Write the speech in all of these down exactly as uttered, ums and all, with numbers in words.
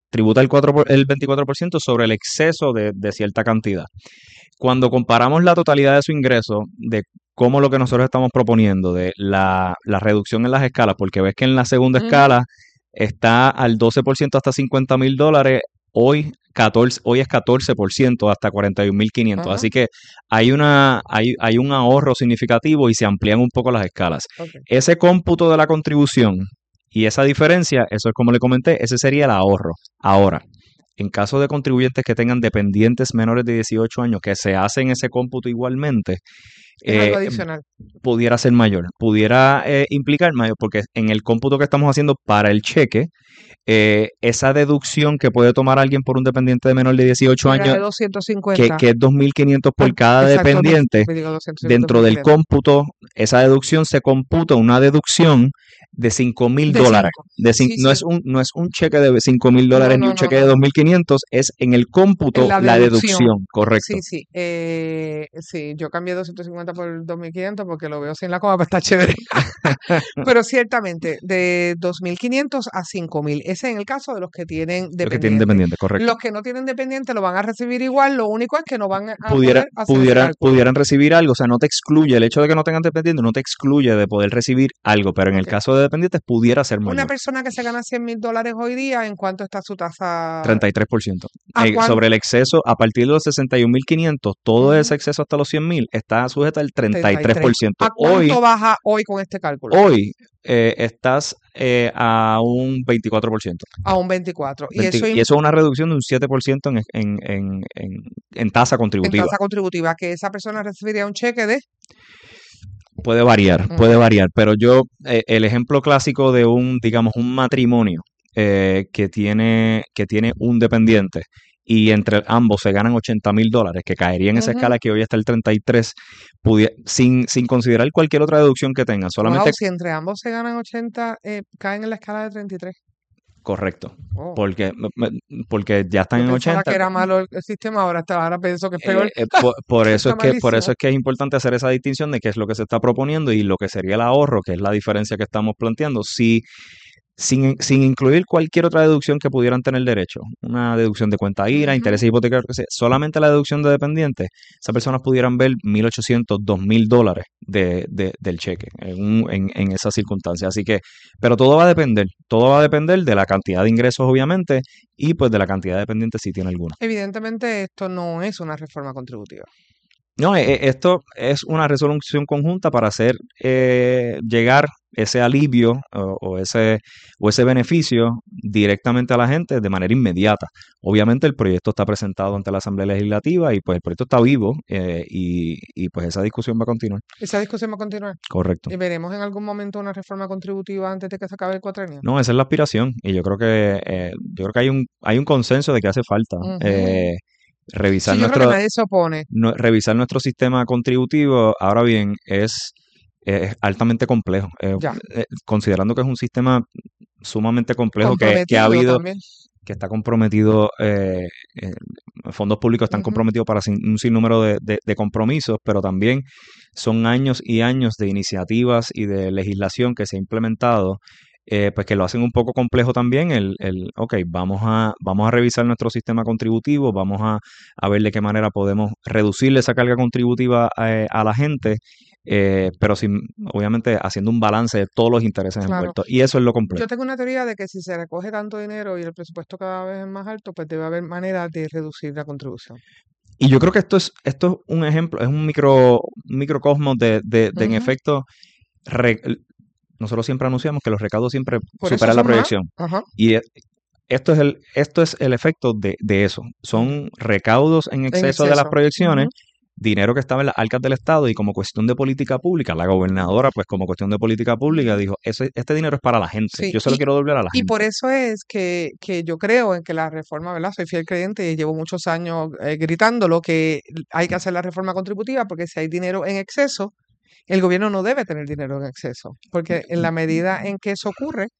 tributa el, cuatro por- el veinticuatro por ciento sobre el exceso de, de cierta cantidad. Cuando comparamos la totalidad de su ingreso, de cómo lo que nosotros estamos proponiendo, de la, la reducción en las escalas, porque ves que en la segunda Ujú. escala está al doce por ciento hasta cincuenta mil dólares, hoy, catorce, hoy es catorce por ciento hasta cuarenta y un mil quinientos. Ajá. Así que hay, una, hay, hay un ahorro significativo y se amplían un poco las escalas. Ok. Ese cómputo de la contribución y esa diferencia, eso es como le comenté, ese sería el ahorro. Ahora, en caso de contribuyentes que tengan dependientes menores de dieciocho años, que se hacen ese cómputo igualmente, Es algo eh, adicional. pudiera ser mayor, pudiera eh, implicar mayor, porque en el cómputo que estamos haciendo para el cheque, eh, esa deducción que puede tomar alguien por un dependiente de menor de dieciocho Era años, de doscientos que, cincuenta. que es dos mil quinientos Ah, por cada exacto, dos, dependiente, me digo doscientos cincuenta, dentro del dos mil quinientos. cómputo, esa deducción se computa una deducción de cinco mil De dólares. cinco. De cin- Sí, no, sí. es un, no es un cheque de cinco mil No, dólares ni no, un no, cheque no, de dos no. mil quinientos, es en el En cómputo la la deducción. deducción, correcto. Sí, sí. Eh, sí, yo cambié doscientos cincuenta por dos mil quinientos porque lo veo sin la coma, pero está chévere. Pero ciertamente, de dos mil quinientos a cinco mil. Ese en el caso de los que tienen Los que tienen dependiente. dependiente, correcto. Los que no tienen dependiente lo van a recibir igual, lo único es que no van a Pudiera, poder hacer ese pudieran, cálculo. pudieran recibir algo, o sea, no te excluye, el hecho de que no tengan dependiente no te excluye de poder recibir algo, pero en el Ok. caso de dependientes pudiera ser Una mayor, persona que se gana cien mil dólares hoy día, ¿en cuánto está su tasa? treinta y tres por ciento. ¿A Eh, cuánto? sobre el exceso, a partir de los sesenta y un mil quinientos, todo Ujú, ese exceso hasta los cien mil está sujeto al treinta y treinta y tres tres. por ciento. ¿A Hoy, cuánto baja hoy con este cálculo? hoy eh, estás eh, a un veinticuatro por ciento. A un veinticuatro. Y veinte eso y im- eso es una reducción de un siete por ciento en, en, en, en, en tasa en contributiva. tasa contributiva, que esa persona recibiría un cheque de... Puede variar, puede Ok. variar, pero yo, eh, el ejemplo clásico de un, digamos, un matrimonio eh, que tiene, que tiene un dependiente y entre ambos se ganan ochenta mil dólares, que caería en esa Ujú. escala que hoy está el treinta y tres, pudi- sin, sin considerar cualquier otra deducción que tengan, solamente Wow, si entre ambos se ganan ochenta, eh, caen en la escala de treinta y tres. correcto, Oh. porque, me- me- porque ya están Yo en pensaba ochenta. que era malo el, el sistema, ahora, hasta ahora pienso que es peor, Eh, eh, por, por que eso está es que, por eso malísimo. es que es importante hacer esa distinción de qué es lo que se está proponiendo y lo que sería el ahorro, que es la diferencia que estamos planteando. Si sin, sin incluir cualquier otra deducción que pudieran tener derecho, una deducción de cuenta I R A, Ujú. intereses hipotecarios, que sea, solamente la deducción de dependientes, esas personas pudieran ver mil ochocientos, dos mil dólares de, de- del cheque en, un- en, en esas circunstancias. Así que, pero todo va a depender, todo va a depender de la cantidad de ingresos, obviamente, y pues de la cantidad de dependientes si tiene alguna. Evidentemente esto no es una reforma contributiva. No, e- e- esto es una resolución conjunta para hacer eh, llegar ese alivio o, o ese, o ese beneficio directamente a la gente de manera inmediata. Obviamente el proyecto está presentado ante la Asamblea Legislativa y pues el proyecto está vivo eh, y, y, pues esa discusión va a continuar. Esa discusión va a continuar. Correcto. Y veremos en algún momento una reforma contributiva antes de que se acabe el cuatrenio. No, esa es la aspiración y yo creo que eh, yo creo que hay un hay un consenso de que hace falta Ujú. eh, revisar Sí, yo creo que nuestro nadie se opone. no- revisar nuestro sistema contributivo. Ahora bien, es, es altamente complejo, eh, Ya. eh, considerando que es un sistema sumamente complejo que, que ha Comprometido habido, también. que está comprometido, eh, eh, fondos públicos están Ujú. comprometidos para sin- un sinnúmero de, de- de compromisos, pero también son años y años de iniciativas y de legislación que se ha implementado. Eh, pues que lo hacen un poco complejo también el, el ok, vamos a, vamos a revisar nuestro sistema contributivo, vamos a, a ver de qué manera podemos reducirle esa carga contributiva a, a la gente, eh, pero sin, obviamente haciendo un balance de todos los intereses Claro. envueltos. Y eso es lo complejo. Yo tengo una teoría de que si se recoge tanto dinero y el presupuesto cada vez es más alto, pues debe haber manera de reducir la contribución. Y yo creo que esto es, esto es un ejemplo, es un micro, un microcosmos de, de, de en Ujú. efecto, re- nosotros siempre anunciamos que los recaudos siempre Por eso superan la son más. proyección. Ajá. Y e- esto es el, esto es el efecto de, de eso. Ok. Son recaudos en En exceso de las exceso. proyecciones, Ujú. dinero que estaba en las arcas del Estado y como cuestión de política pública, la gobernadora, pues como cuestión de política pública, Ujú. dijo, "Ese- este dinero es para la gente, Sí, yo se lo y, quiero devolver a la y gente". por eso es que, que yo creo en que la reforma, ¿verdad? Soy fiel creyente y llevo muchos años eh, gritándolo que hay que hacer la reforma contributiva porque si hay dinero en exceso, el gobierno no debe tener dinero en exceso, porque en la medida en que eso ocurre,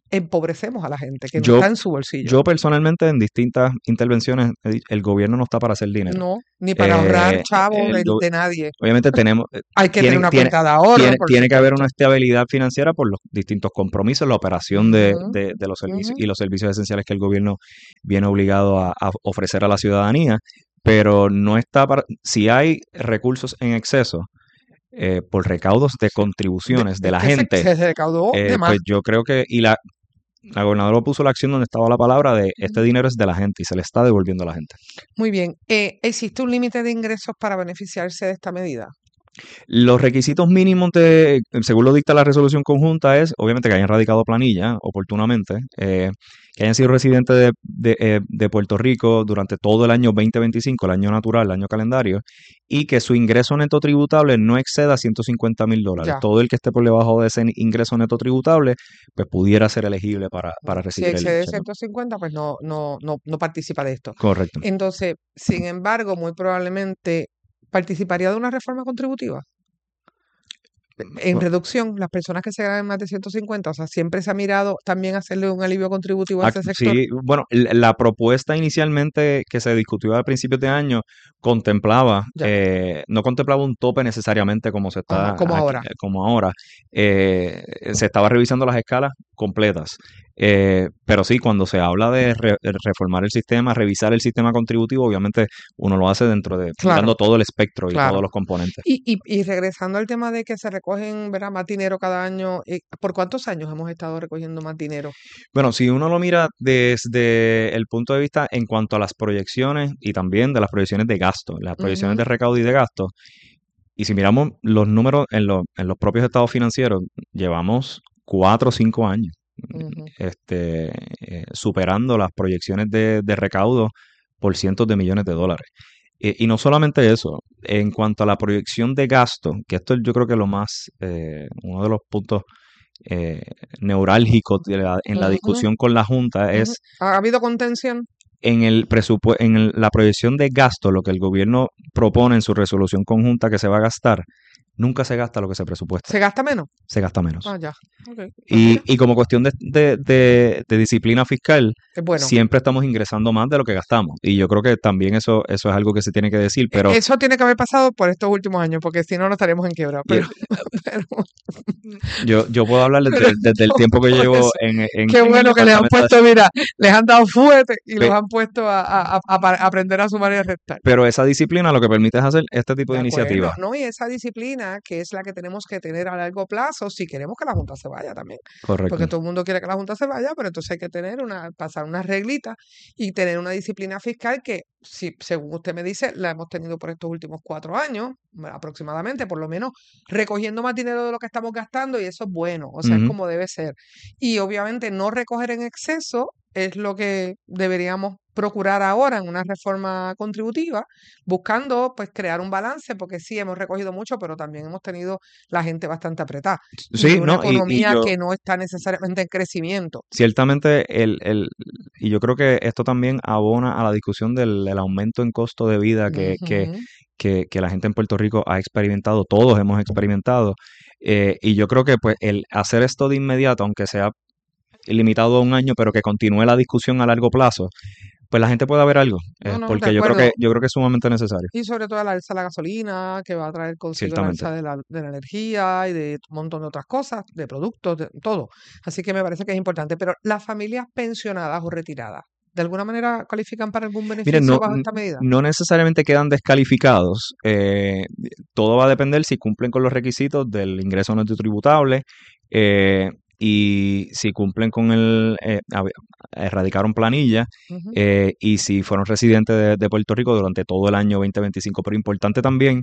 empobrecemos a la gente que no Yo, está en su bolsillo. yo personalmente en distintas intervenciones, he di- el gobierno no está para hacer dinero. No, ni para ahorrar Eh, chavos el de, go- de nadie. obviamente tenemos, eh, Hay que tener tiene, una tiene, cuenta de ahorro, tiene, por tiene que haber supuesto. una estabilidad financiera por los distintos compromisos, la operación de, Ujú, de, de los servicios ujú. y los servicios esenciales que el gobierno viene obligado a, a ofrecer a la ciudadanía, pero no está para, si hay recursos en exceso eh, por recaudos de Sí. De- contribuciones de es la que se, gente, se recaudó de eh, más. pues yo creo que, y la, la gobernadora puso la acción donde estaba la palabra de este Ujú. dinero es de la gente y se le está devolviendo a la gente. Muy bien. Eh, ¿existe un límite de ingresos para beneficiarse de esta medida? Los requisitos mínimos de, según lo dicta la resolución conjunta, es obviamente que hayan radicado planilla oportunamente, eh, que hayan sido residentes de, de, eh, de Puerto Rico durante todo el año veinte veinticinco, el año natural, el año calendario, y que su ingreso neto tributable no exceda ciento cincuenta mil dólares. Ya. Todo el que esté por debajo de ese ingreso neto tributable, pues pudiera ser elegible para, para Si recibir el excede cheque. ciento cincuenta, pues no, no, no, no participa de esto. Correcto. Entonces, sin embargo, muy probablemente participaría de una reforma contributiva. En reducción, las personas que se ganan más de ciento cincuenta, o sea, siempre se ha mirado también hacerle un alivio contributivo a Ac- ese sector. Sí, bueno, l- la propuesta inicialmente que se discutió a principios de año contemplaba, Ya, eh, no contemplaba un tope necesariamente como se ajá, está como aquí, ahora. eh, como ahora. Eh, se estaba revisando las escalas completas. Eh, pero sí, cuando se habla de re- de reformar el sistema, revisar el sistema contributivo, obviamente uno lo hace dentro de, Claro, mirando todo el espectro y todos claro. los componentes. Y, y, y regresando al tema de que se recogen, ¿verdad?, más dinero cada año, eh, ¿por cuántos años hemos estado recogiendo más dinero? Bueno, si uno lo mira desde el punto de vista en cuanto a las proyecciones y también de las proyecciones de gasto, las proyecciones Ujú, de recaudo y de gasto, y si miramos los números en, los en los propios estados financieros, llevamos cuatro o cinco años ujú. este, eh, superando las proyecciones de, de recaudo por cientos de millones de dólares. Eh, y no solamente eso, en cuanto a la proyección de gasto, que esto yo creo que es lo más, eh, uno de los puntos eh, neurálgicos de la- en la Ujú, discusión con la Junta ujú. es ¿Ha habido contención? en el presupuesto, en el- la proyección de gasto, lo que el gobierno propone en su resolución conjunta que se va a gastar, nunca se gasta lo que se presupuesta, ¿Se gasta menos? se gasta menos. Ah, ya. Ok, pues Y, mira, y como cuestión de, de- de- de disciplina fiscal, es bueno. siempre estamos ingresando más de lo que gastamos. Y yo creo que también eso, eso es algo que se tiene que decir, E- pero Eso tiene que haber pasado por estos últimos años, porque si no, no estaríamos en quiebra. y- Pero, pero, yo, yo puedo hablar pero desde, desde el no, tiempo que por llevo eso. en, en- Qué en el bueno que les han departamento de puesto, mira, les han dado fuerte y los Pe- han puesto a, a- a- a pa- a aprender a sumar y a restar. pero esa disciplina lo que permite es hacer este tipo De de acuerdo, iniciativas. ¿no? Y esa disciplina que es la que tenemos que tener a largo plazo si queremos que la Junta se vaya también. Correcto. Porque todo el mundo quiere que la Junta se vaya, pero entonces hay que tener una, pasar unas reglitas y tener una disciplina fiscal que, si, según usted me dice, la hemos tenido por estos últimos cuatro años, aproximadamente, por lo menos recogiendo más dinero de lo que estamos gastando, y eso es bueno, o sea, es Ujú. como debe ser. Y obviamente no recoger en exceso es lo que deberíamos procurar ahora en una reforma contributiva, buscando pues crear un balance, porque sí hemos recogido mucho, pero también hemos tenido la gente bastante apretada y Sí, una no, y, y economía yo que no está necesariamente en crecimiento. ciertamente el, el, y yo creo que esto también abona a la discusión del, del aumento en costo de vida que, que, Ujú. que, que la gente en Puerto Rico ha experimentado, todos hemos experimentado. Eh, y yo creo que pues el hacer esto de inmediato, aunque sea limitado a un año, pero que continúe la discusión a largo plazo, pues la gente pueda ver algo, No, eh, no, de porque yo creo que acuerdo. yo creo que es sumamente necesario, Y sobre todo el alza de la gasolina, que va a traer consigo el ciertamente. alza de la, de la energía y de un montón de otras cosas, de productos, de todo. Así que me parece que es importante. Pero las familias pensionadas o retiradas, ¿de alguna manera califican para algún Miren, beneficio no, bajo n- esta medida? no necesariamente quedan descalificados. Eh, todo va a depender si cumplen con los requisitos del ingreso neto tributable eh, y si cumplen con el eh, a- erradicaron planilla Ujú, eh, y si fueron residentes de, de Puerto Rico durante todo el año veinte veinticinco. Pero importante también,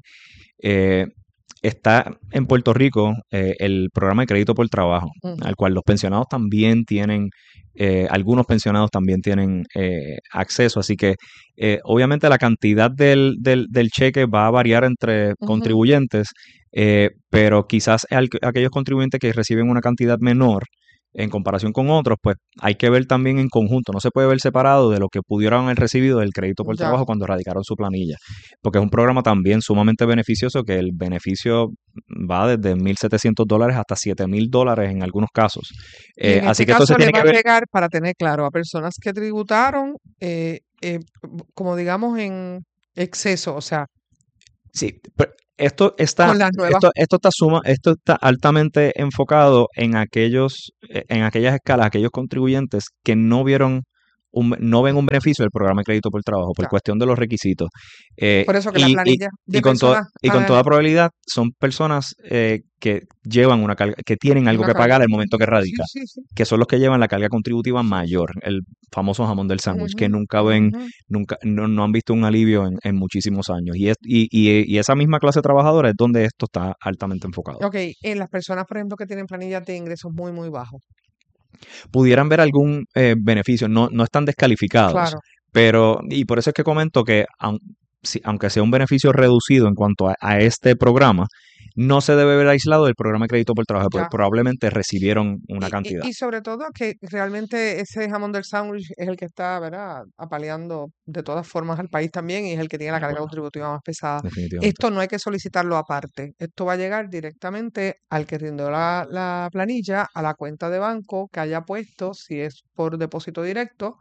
eh, está en Puerto Rico eh, el programa de crédito por trabajo, ujú. al cual los pensionados también tienen, eh, algunos pensionados también tienen eh, acceso. Así que eh, obviamente la cantidad del, del, del cheque va a variar entre Ujú. contribuyentes, eh, pero quizás al- aquellos contribuyentes que reciben una cantidad menor en comparación con otros, pues hay que ver también en conjunto, no se puede ver separado de lo que pudieron haber recibido del crédito por Ya. trabajo cuando radicaron su planilla, porque es un programa también sumamente beneficioso que el beneficio va desde mil setecientos dólares hasta siete mil dólares en algunos casos. Y Eh, en así este que esto se caso le tiene va que a ver. llegar, para tener claro, a personas que tributaron, eh, eh, como digamos, en exceso, o sea, Sí, pero esto está, con las nuevas. esto, esto está suma, esto está altamente enfocado en aquellos, eh, en aquellas escalas, aquellos contribuyentes que no vieron un, no ven un beneficio del programa de crédito por trabajo por Ya. cuestión de los requisitos. Eh, Por eso que la y, y, planilla y de con toda, personas, y con ah, toda probabilidad son personas eh, que llevan una carga, que tienen algo una que carga. pagar al momento que Ujú. Sí, radica, sí, sí. que son los que llevan la carga contributiva Sí, sí. mayor, el famoso jamón del sándwich, que Ujú, nunca ven, ujú. nunca, no, no han visto un alivio en, en muchísimos años. Y, es, y, y, y esa misma clase de trabajadores es donde esto está altamente enfocado. Ok, en las personas, por ejemplo, que tienen planillas de ingresos muy, muy bajos. Pudieran ver algún eh, beneficio, no, no están descalificados, Claro, pero, y por eso es que comento que aun- si- aunque sea un beneficio reducido en cuanto a, a este programa, no se debe ver aislado del programa de crédito por trabajo, porque ya. probablemente recibieron una Y, y, cantidad. y sobre todo que realmente ese jamón del sándwich es el que está, ¿verdad?, apaleando de todas formas al país también y es el que tiene la De carga acuerdo, contributiva más pesada. definitivamente. Esto no hay que solicitarlo aparte. Esto va a llegar directamente al que rindió la, la planilla, a la cuenta de banco que haya puesto, si es por depósito directo,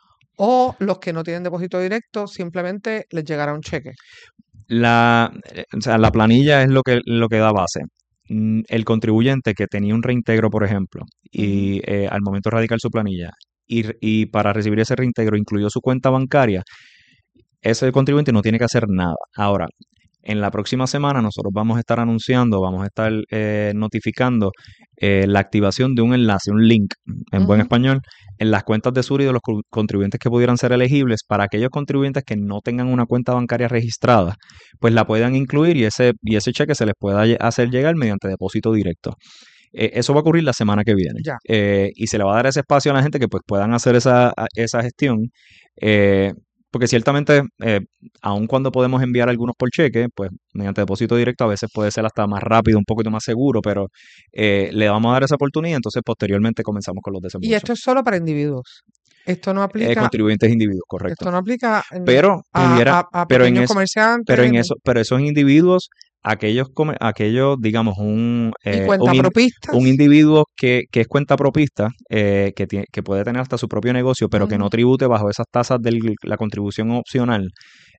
o los que no tienen depósito directo, simplemente les llegará un cheque. La, eh, o sea, la planilla es lo que, lo que da base. Mm, El contribuyente que tenía un reintegro, por ejemplo, Ujú. y eh, al momento de radicar su planilla, y, y para recibir ese reintegro incluyó su cuenta bancaria, ese contribuyente no tiene que hacer nada. Ahora, en la próxima semana nosotros vamos a estar anunciando, vamos a estar eh, notificando eh, la activación de un enlace, un link en buen Ujú. español, en las cuentas de Suri de los co- contribuyentes que pudieran ser elegibles para aquellos contribuyentes que no tengan una cuenta bancaria registrada, pues la puedan incluir y ese, y ese cheque se les pueda lle- hacer llegar mediante depósito directo. Eh, eso va a ocurrir la semana que viene. Ya. Eh, y se le va a dar ese espacio a la gente que pues puedan hacer esa, a- esa gestión. eh, Porque ciertamente, eh, aun cuando podemos enviar algunos por cheque, pues mediante depósito directo a veces puede ser hasta más rápido, un poquito más seguro, pero eh, le vamos a dar esa oportunidad, entonces posteriormente comenzamos con los Y desembolsos. esto es solo para individuos. Esto no Eh, aplica, contribuyentes individuos, correcto. esto no aplica ni Pero a, pudiera, a- a pero en pequeños eso, pero comerciantes en ni, eso, pero esos individuos, aquellos, come- aquellos, digamos, un, y eh, un, in- un cuentapropistas. individuo que, que es cuenta propista, eh, que tiene, que puede tener hasta su propio negocio, pero que no Ujú. tribute bajo esas tasas de la contribución opcional,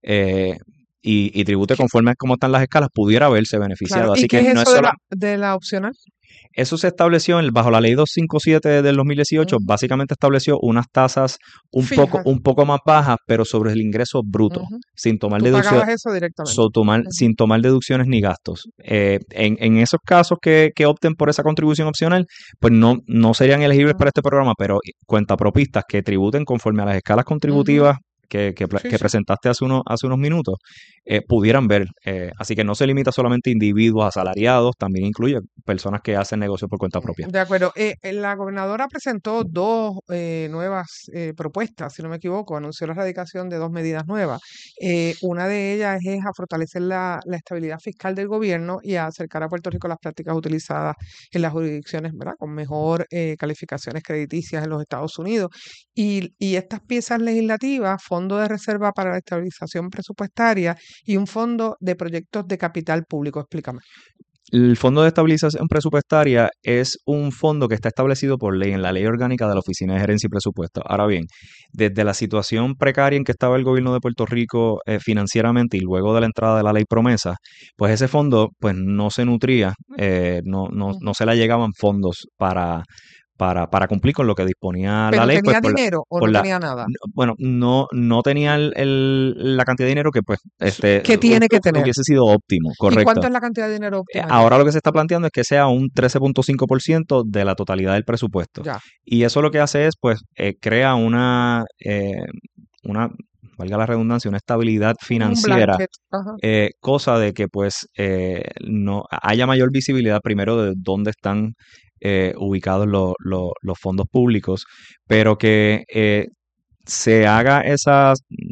eh, y, y tribute ¿Qué- conforme a cómo están las escalas, pudiera verse claro. beneficiado. ¿Y Así qué que es no es eso de solo, la, de la opcional? eso se estableció en- bajo la ley doscientos cincuenta y siete del dos mil dieciocho, Ujú. básicamente estableció unas tasas un poco, Fijas. un poco más bajas, pero sobre el ingreso bruto, Ujú. sin tomar Tú deducción, pagabas eso directamente. so, tomar- Ujú. sin tomar deducciones ni gastos. Eh, en, en esos casos que, que opten por esa contribución opcional, pues no, no serían elegibles para Ujú. este programa, pero cuentapropistas que tributen conforme a las escalas Ujú. contributivas que, que, pla- Sí, que sí. presentaste hace, uno, hace unos minutos, eh, pudieran ver. Eh, así que no se limita solamente a individuos asalariados, también incluye personas que hacen negocios por cuenta propia. De acuerdo. Eh, eh, la gobernadora presentó dos eh, nuevas eh, propuestas, si no me equivoco, anunció la erradicación de dos medidas nuevas. Eh, una de ellas es a fortalecer la, la estabilidad fiscal del gobierno y a acercar a Puerto Rico las prácticas utilizadas en las jurisdicciones, ¿verdad?, con mejor eh, calificaciones crediticias en los Estados Unidos. Y, y estas piezas legislativas, Fondo de Reserva para la Estabilización Presupuestaria y un Fondo de Proyectos de Capital Público. Explícame. El Fondo de Estabilización Presupuestaria es un fondo que está establecido por ley en la Ley Orgánica de la Oficina de Gerencia y Presupuesto. Ahora bien, desde la situación precaria en que estaba el gobierno de Puerto Rico eh, financieramente y luego de la entrada de la Ley Promesa, pues ese fondo pues no se nutría, eh, no, no, no Ujú. se le llegaban fondos para, para, para cumplir con lo que disponía la ¿Pero ley, pues tenía por la, dinero o por no la, tenía nada? bueno, no, no tenía el- el- la cantidad de dinero que pues S- este, ¿Qué hu- tiene que hu- tener? hubiese sido óptimo, ¿Y correcto. cuánto es la cantidad de dinero Eh, óptima allí? Ahora lo que se está planteando es que sea un trece punto cinco por ciento de la totalidad del presupuesto. Ya. Y eso lo que hace es, pues, eh, crea una, eh, una, valga la redundancia, una estabilidad Un financiera, blanket. Ajá. eh, cosa de que, pues, eh, no haya mayor visibilidad primero de dónde están eh, ubicados lo- lo- los fondos públicos, pero que eh, se haga esa,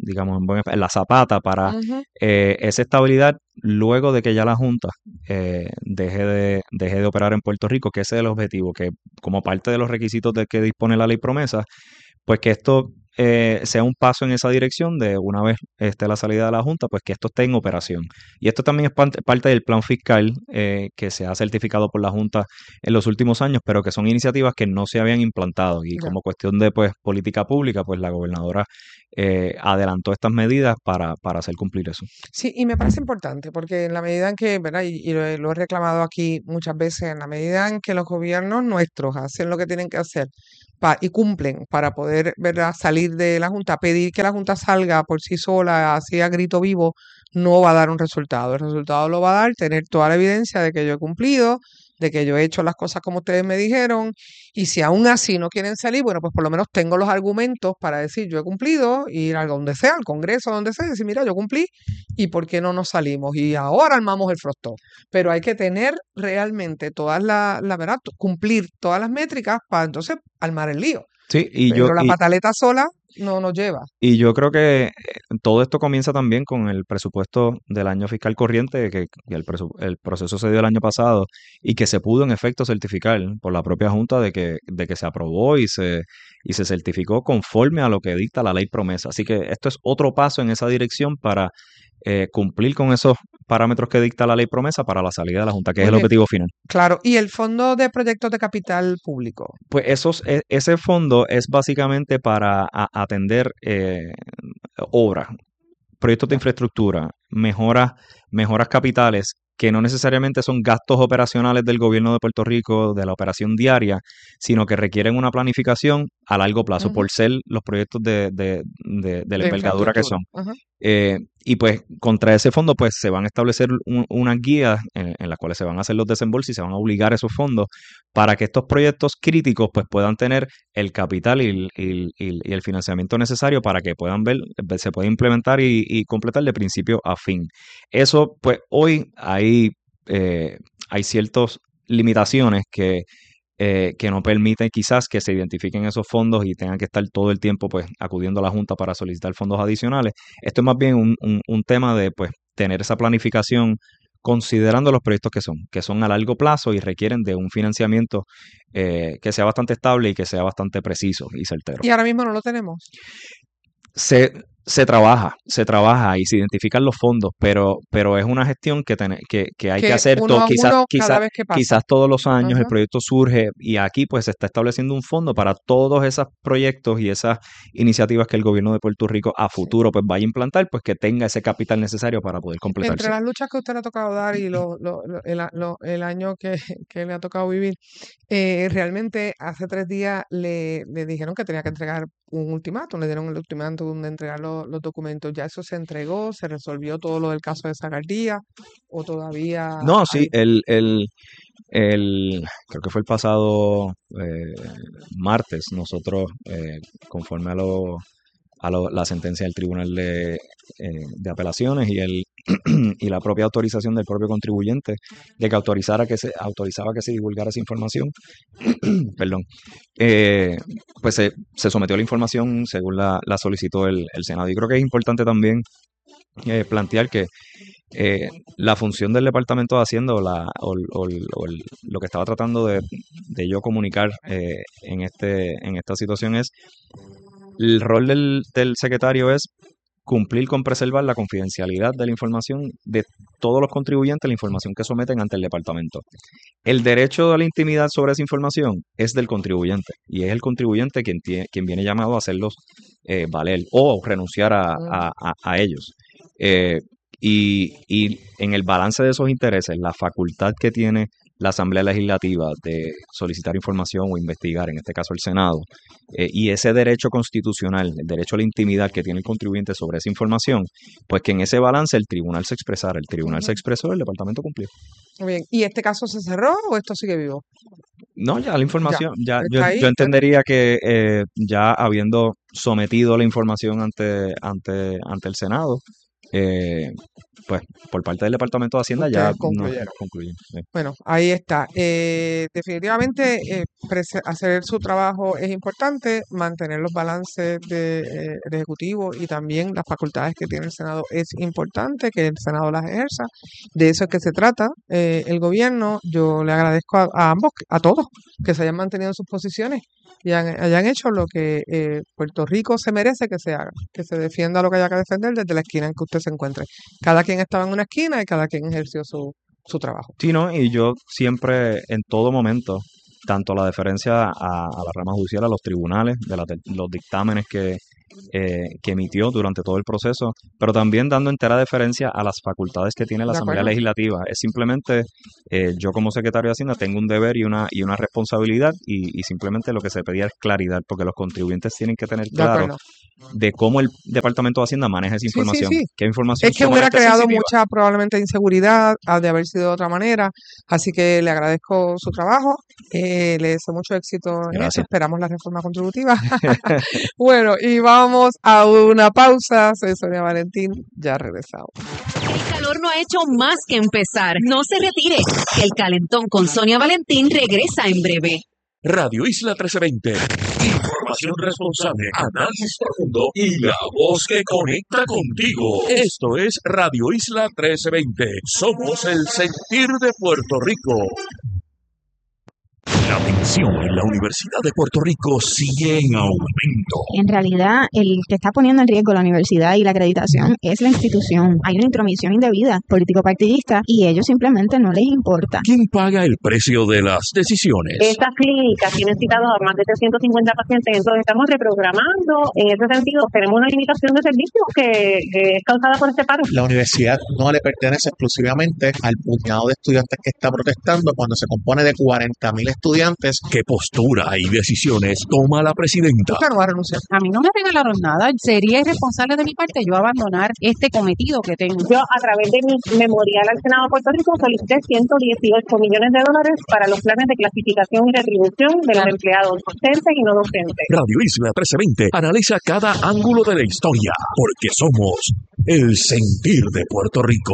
digamos, en, buen- en la zapata para Ujú. eh, esa estabilidad luego de que ya la Junta eh, deje de, deje de operar en Puerto Rico, que ese es el objetivo, que como parte de los requisitos de que dispone la ley promesa, pues que esto eh, sea un paso en esa dirección de una vez esté la salida de la Junta, pues que esto esté en operación. Y esto también es parte, parte del plan fiscal eh, que se ha certificado por la Junta en los últimos años, pero que son iniciativas que no se habían implantado y Ya. como cuestión de pues política pública, pues la gobernadora eh, adelantó estas medidas para, para hacer cumplir eso. Sí, y me parece importante porque en la medida en que, ¿verdad? Y, y lo, he lo he reclamado aquí muchas veces, en la medida en que los gobiernos nuestros hacen lo que tienen que hacer pa- y cumplen para poder, ¿verdad? Salir de la Junta, pedir que la Junta salga por sí sola, así a grito vivo, no va a dar un resultado. El resultado lo va a dar tener toda la evidencia de que yo he cumplido, de que yo he hecho las cosas como ustedes me dijeron, y si aún así no quieren salir, bueno, pues por lo menos tengo los argumentos para decir yo he cumplido, ir a donde sea, al Congreso, donde sea, y decir, mira, yo cumplí, y por qué no nos salimos. Y ahora armamos el frostó. Pero hay que tener realmente todas las, la verdad, t- cumplir todas las métricas para entonces armar el lío. Sí, y yo, Pero la y, pataleta sola no nos lleva. Y yo creo que eh, todo esto comienza también con el presupuesto del año fiscal corriente, que, que el, presu- el proceso se dio el año pasado y que se pudo en efecto certificar por la propia Junta de que, de que se aprobó y se, y se certificó conforme a lo que dicta la ley promesa. Así que esto es otro paso en esa dirección para eh, cumplir con esos parámetros que dicta la ley promesa para la salida de la Junta, que es Muy el bien, objetivo final. claro. Y el Fondo de Proyectos de Capital Público. Pues esos, e- ese fondo es básicamente para a- atender eh, obras, proyectos de Ya. infraestructura, mejoras, mejoras capitales que no necesariamente son gastos operacionales del gobierno de Puerto Rico, de la operación diaria, sino que requieren una planificación a largo plazo Ujú. por ser los proyectos de, de, de, de la De envergadura que infraestructura. son. Ajá. Eh, y pues contra ese fondo pues se van a establecer un- unas guías en, en las cuales se van a hacer los desembolsos y se van a obligar esos fondos para que estos proyectos críticos pues puedan tener el capital y, el- y el y el- y el financiamiento necesario para que puedan ver, se pueda implementar y, y completar de principio a fin. Eso pues hoy hay, eh, hay ciertas limitaciones que eh, que no permiten quizás que se identifiquen esos fondos y tengan que estar todo el tiempo pues acudiendo a la Junta para solicitar fondos adicionales. Esto es más bien un, un, un tema de pues tener esa planificación considerando los proyectos que son, que son a largo plazo y requieren de un financiamiento eh, que sea bastante estable y que sea bastante preciso y certero. Y ahora mismo no lo tenemos. Se, se trabaja, se trabaja y se identifican los fondos, pero, pero es una gestión que, tiene- que, que hay que Que hacer uno todo, a quizás, uno cada quizás, vez que pasa. quizás todos los años el Ajá. proyecto surge y aquí pues se está estableciendo un fondo para todos esos proyectos y esas iniciativas que el gobierno de Puerto Rico a Sí. futuro pues vaya a implantar, pues que tenga ese capital necesario para poder Entre completarse. las luchas que a usted le ha tocado dar y lo, lo- lo- el, a- lo- el año que, que le ha tocado vivir, eh, realmente hace tres días le, le dijeron que tenía que entregar un ultimátum, le dieron el ultimátum de entregar lo- los documentos. ¿Ya eso se entregó? ¿Se resolvió todo lo del caso de Zagaldía? ¿O todavía No, sí, hay? el, el, el, creo que fue el pasado eh, martes, nosotros, eh, conforme a lo, a lo- la sentencia del Tribunal de, eh, de Apelaciones y el y la propia autorización del propio contribuyente de que autorizara que se autorizaba que se divulgara esa información, perdón, eh, pues se, se sometió la información según la, la solicitó el, el Senado. Y creo que es importante también eh, plantear que eh, la función del Departamento de Hacienda o, la, o, o- o el- lo que estaba tratando de, de yo comunicar eh, en, este, en esta situación es, el rol del, del secretario es cumplir con preservar la confidencialidad de la información de todos los contribuyentes, la información que someten ante el departamento. El derecho a la intimidad sobre esa información es del contribuyente y es el contribuyente quien, tiene, quien viene llamado a hacerlos eh, valer o renunciar a, a- a- a ellos. Eh, y, y en el balance de esos intereses, la facultad que tiene la Asamblea Legislativa de solicitar información o investigar, en este caso el Senado, eh, y ese derecho constitucional, el derecho a la intimidad que tiene el contribuyente sobre esa información, pues que en ese balance el tribunal se expresara, el tribunal se Ujú. expresó, el departamento cumplió. Muy bien. ¿Y este caso se cerró o esto sigue vivo? No, ya la Ya, información, ya yo, está yo ahí. Pero, entendería que eh, ya habiendo sometido la información ante, ante, ante el Senado, eh, pues por parte del Departamento de Hacienda Ustedes ya no concluyeron. concluyen. Sí. Bueno, ahí está. Eh, definitivamente eh, prese- hacer su trabajo es importante, mantener los balances de, eh, del Ejecutivo y también las facultades que tiene el Senado es importante que el Senado las ejerza. De eso es que se trata eh, el gobierno. Yo le agradezco a, a ambos, a todos, que se hayan mantenido en sus posiciones y han- hayan hecho lo que eh, Puerto Rico se merece que se haga, que se defienda lo que haya que defender desde la esquina en que usted se encuentre. Cada quien estaba en una esquina y cada quien ejerció su, su trabajo. Sí, ¿no? Y yo siempre, en todo momento, tanto la deferencia a, a la rama judicial, a los tribunales, de la- de los dictámenes que, eh, que emitió durante todo el proceso, pero también dando entera deferencia a las facultades que tiene la De Asamblea acuerdo. Legislativa. Es simplemente, eh, yo como secretario de Hacienda tengo un deber y una, y una responsabilidad y, y simplemente lo que se pedía es claridad, porque los contribuyentes tienen que tener De claro acuerdo. de cómo el Departamento de Hacienda maneja esa Sí, sí, información, sí. qué información Es que se hubiera maneja creado sensitiva. mucha probablemente inseguridad, ha de haber sido de otra manera. Así que le agradezco su trabajo, eh, le deseo mucho éxito en esto. Gracias. Esperamos la reforma contributiva. Bueno, y vamos a una pausa. Soy Sonia Valentín, ya regresamos. El calor no ha hecho más que empezar. No se retire, que el calentón con Sonia Valentín regresa en breve. Radio Isla trece veinte. Información responsable, análisis profundo y la voz que conecta contigo. Esto es Radio Isla trece veinte. Somos el sentir de Puerto Rico. La tensión en la Universidad de Puerto Rico sigue en aumento. En realidad, el que está poniendo en riesgo la universidad y la acreditación es la institución. Hay una intromisión indebida, político-partidista, y ellos simplemente no les importa. ¿Quién paga el precio de las decisiones? Estas clínicas tienen citados a más de trescientos cincuenta pacientes, entonces estamos reprogramando. En ese sentido, tenemos una limitación de servicios que, que es causada por este paro. La universidad no le pertenece exclusivamente al puñado de estudiantes que está protestando cuando se compone de cuarenta mil estudiantes. ¿Qué postura y decisiones toma la presidenta? Usted no va a renunciar. A mí no me regalaron nada. Sería irresponsable de mi parte yo abandonar este cometido que tengo. Yo, a través de mi memorial al Senado de Puerto Rico, solicité ciento dieciocho millones de dólares para los planes de clasificación y retribución de los empleados docentes y no docentes. Radio Isla trece veinte analiza cada ángulo de la historia, porque somos el sentir de Puerto Rico.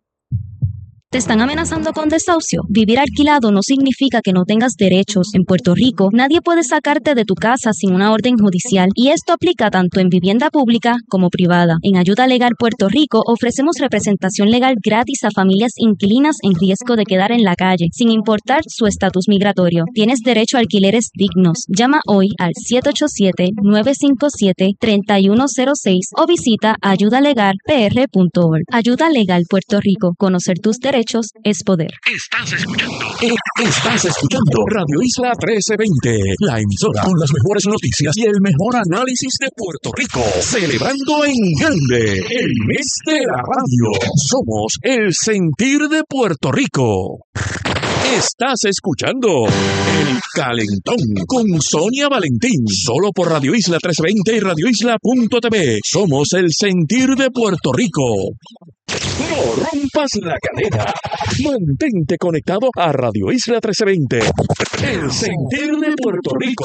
¿Te están amenazando con desahucio? Vivir alquilado no significa que no tengas derechos. En Puerto Rico, nadie puede sacarte de tu casa sin una orden judicial, y esto aplica tanto en vivienda pública como privada. En Ayuda Legal Puerto Rico ofrecemos representación legal gratis a familias inquilinas en riesgo de quedar en la calle, sin importar su estatus migratorio. Tienes derecho a alquileres dignos. Llama hoy al siete ocho siete, nueve cinco siete, tres uno cero seis o visita ayuda legal p r punto org. Ayuda Legal Puerto Rico. Conocer tus derechos es poder. Estás escuchando. Estás escuchando Radio Isla trece veinte, la emisora con las mejores noticias y el mejor análisis de Puerto Rico. Celebrando en grande el mes de la radio. Somos el sentir de Puerto Rico. Estás escuchando El Calentón con Sonia Valentín, solo por Radio Isla trece veinte y radio isla punto t v. Somos el sentir de Puerto Rico. No rompas la cadena. Mantente conectado a Radio Isla trece veinte, el sentir de Puerto Rico.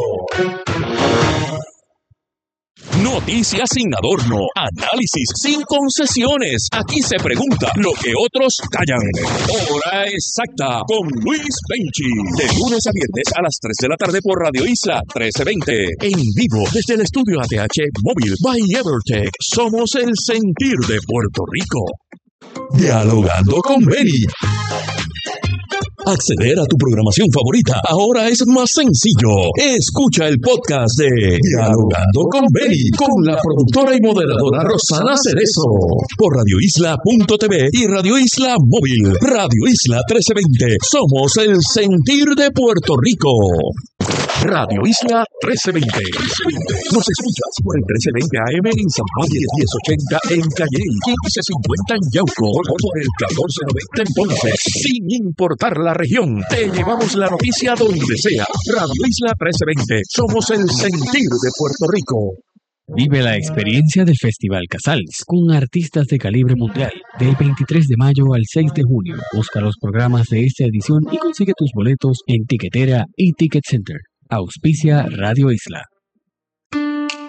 Noticias sin adorno, análisis sin concesiones. Aquí se pregunta lo que otros callan. Hora exacta con Luis Penchi. De lunes a viernes a las tres de la tarde por Radio Isla trece veinte. En vivo desde el estudio A T H Móvil by Evertech. Somos el sentir de Puerto Rico. Dialogando con Beni. Acceder a tu programación favorita ahora es más sencillo. Escucha el podcast de Dialogando con Beni con la productora y moderadora Rosana Cerezo por radio isla punto t v y Radio Isla Móvil. Radio Isla trece veinte. Somos el sentir de Puerto Rico. Radio Isla trece veinte. Nos escuchas por el trece veinte A M en San Juan, diez ochenta en Calle, quince cincuenta en Yauco, por el catorce noventa en Ponce. Sin importar la región, te llevamos la noticia donde sea. Radio Isla trece veinte. Somos el sentir de Puerto Rico. Vive la experiencia del Festival Casals con artistas de calibre mundial del veintitrés de mayo al seis de junio. Busca los programas de esta edición y consigue tus boletos en Tiquetera y Ticket Center. Auspicia Radio Isla.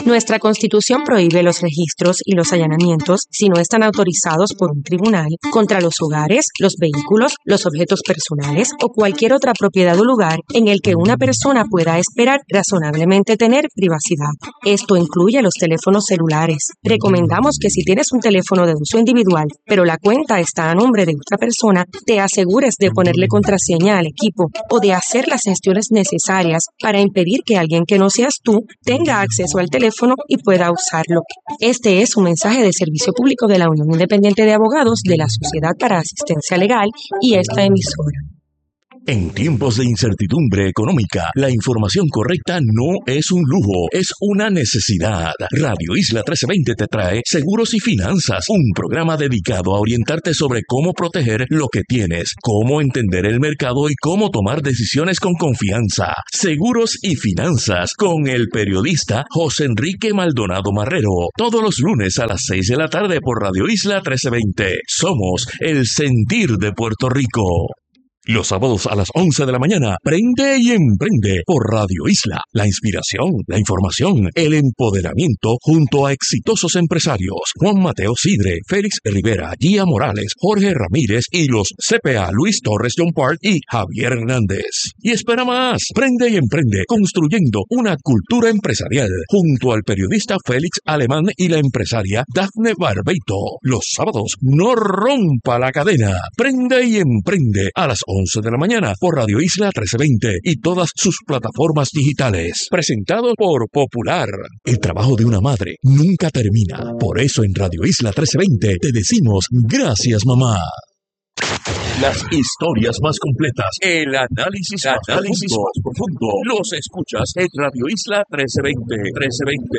Nuestra Constitución prohíbe los registros y los allanamientos si no están autorizados por un tribunal contra los hogares, los vehículos, los objetos personales o cualquier otra propiedad o lugar en el que una persona pueda esperar razonablemente tener privacidad. Esto incluye los teléfonos celulares. Recomendamos que si tienes un teléfono de uso individual, pero la cuenta está a nombre de otra persona, te asegures de ponerle contraseña al equipo o de hacer las gestiones necesarias para impedir que alguien que no seas tú tenga acceso al teléfono y pueda usarlo. Este es un mensaje de servicio público de la Unión Independiente de Abogados de la Sociedad para Asistencia Legal y esta emisora. En tiempos de incertidumbre económica, la información correcta no es un lujo, es una necesidad. Radio Isla trece veinte te trae Seguros y Finanzas, un programa dedicado a orientarte sobre cómo proteger lo que tienes, cómo entender el mercado y cómo tomar decisiones con confianza. Seguros y Finanzas, con el periodista José Enrique Maldonado Marrero, todos los lunes a las seis de la tarde por Radio Isla trece veinte. Somos el sentir de Puerto Rico. Los sábados a las once de la mañana, Prende y Emprende por Radio Isla. La inspiración, la información, el empoderamiento junto a exitosos empresarios. Juan Mateo Sidre, Félix Rivera, Gia Morales, Jorge Ramírez y los C P A Luis Torres John Park y Javier Hernández. Y espera más, Prende y Emprende, construyendo una cultura empresarial junto al periodista Félix Alemán y la empresaria Dafne Barbeito. Los sábados, no rompa la cadena. Prende y Emprende a las once de la mañana por Radio Isla trece veinte y todas sus plataformas digitales. Presentado por Popular. El trabajo de una madre nunca termina. Por eso en Radio Isla trece veinte te decimos gracias, mamá. Las historias más completas, el análisis, el análisis más profundo, los escuchas en Radio Isla trece veinte. trece veinte.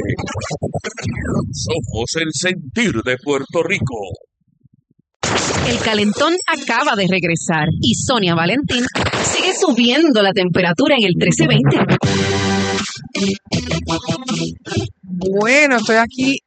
Somos el sentir de Puerto Rico. El calentón acaba de regresar y Sonia Valentín sigue subiendo la temperatura en el trece veinte. Bueno, estoy aquí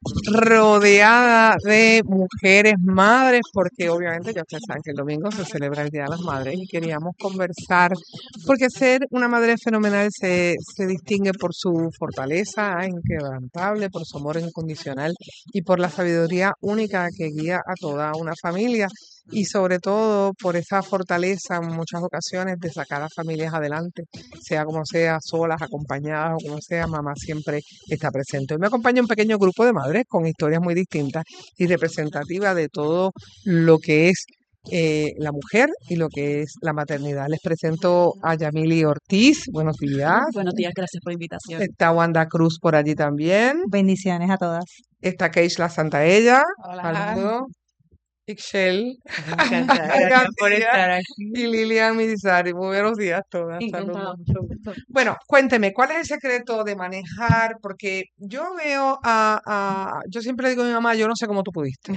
rodeada de mujeres madres porque obviamente ya ustedes saben que el domingo se celebra el Día de las Madres y queríamos conversar porque ser una madre fenomenal se, se distingue por su fortaleza inquebrantable, por su amor incondicional y por la sabiduría única que guía a toda una familia. Y sobre todo por esa fortaleza en muchas ocasiones de sacar a familias adelante, sea como sea, solas, acompañadas o como sea, mamá siempre está presente. Hoy me acompaña un pequeño grupo de madres con historias muy distintas y representativas de todo lo que es eh, la mujer y lo que es la maternidad. Les presento a Yamili Ortiz. Buenos días. Buenos días, gracias por la invitación. Está Wanda Cruz por allí también. Bendiciones a todas. Está Keishla Santaella. Hola. Saludos. Ixchel, Gracias por estar aquí. y Lilian Midisari. Muy buenos días todas. Encantada, Saludos. mucho gusto. Bueno, cuénteme, ¿cuál es el secreto de manejar? Porque yo veo a, a- yo siempre le digo a mi mamá, yo no sé cómo tú pudiste.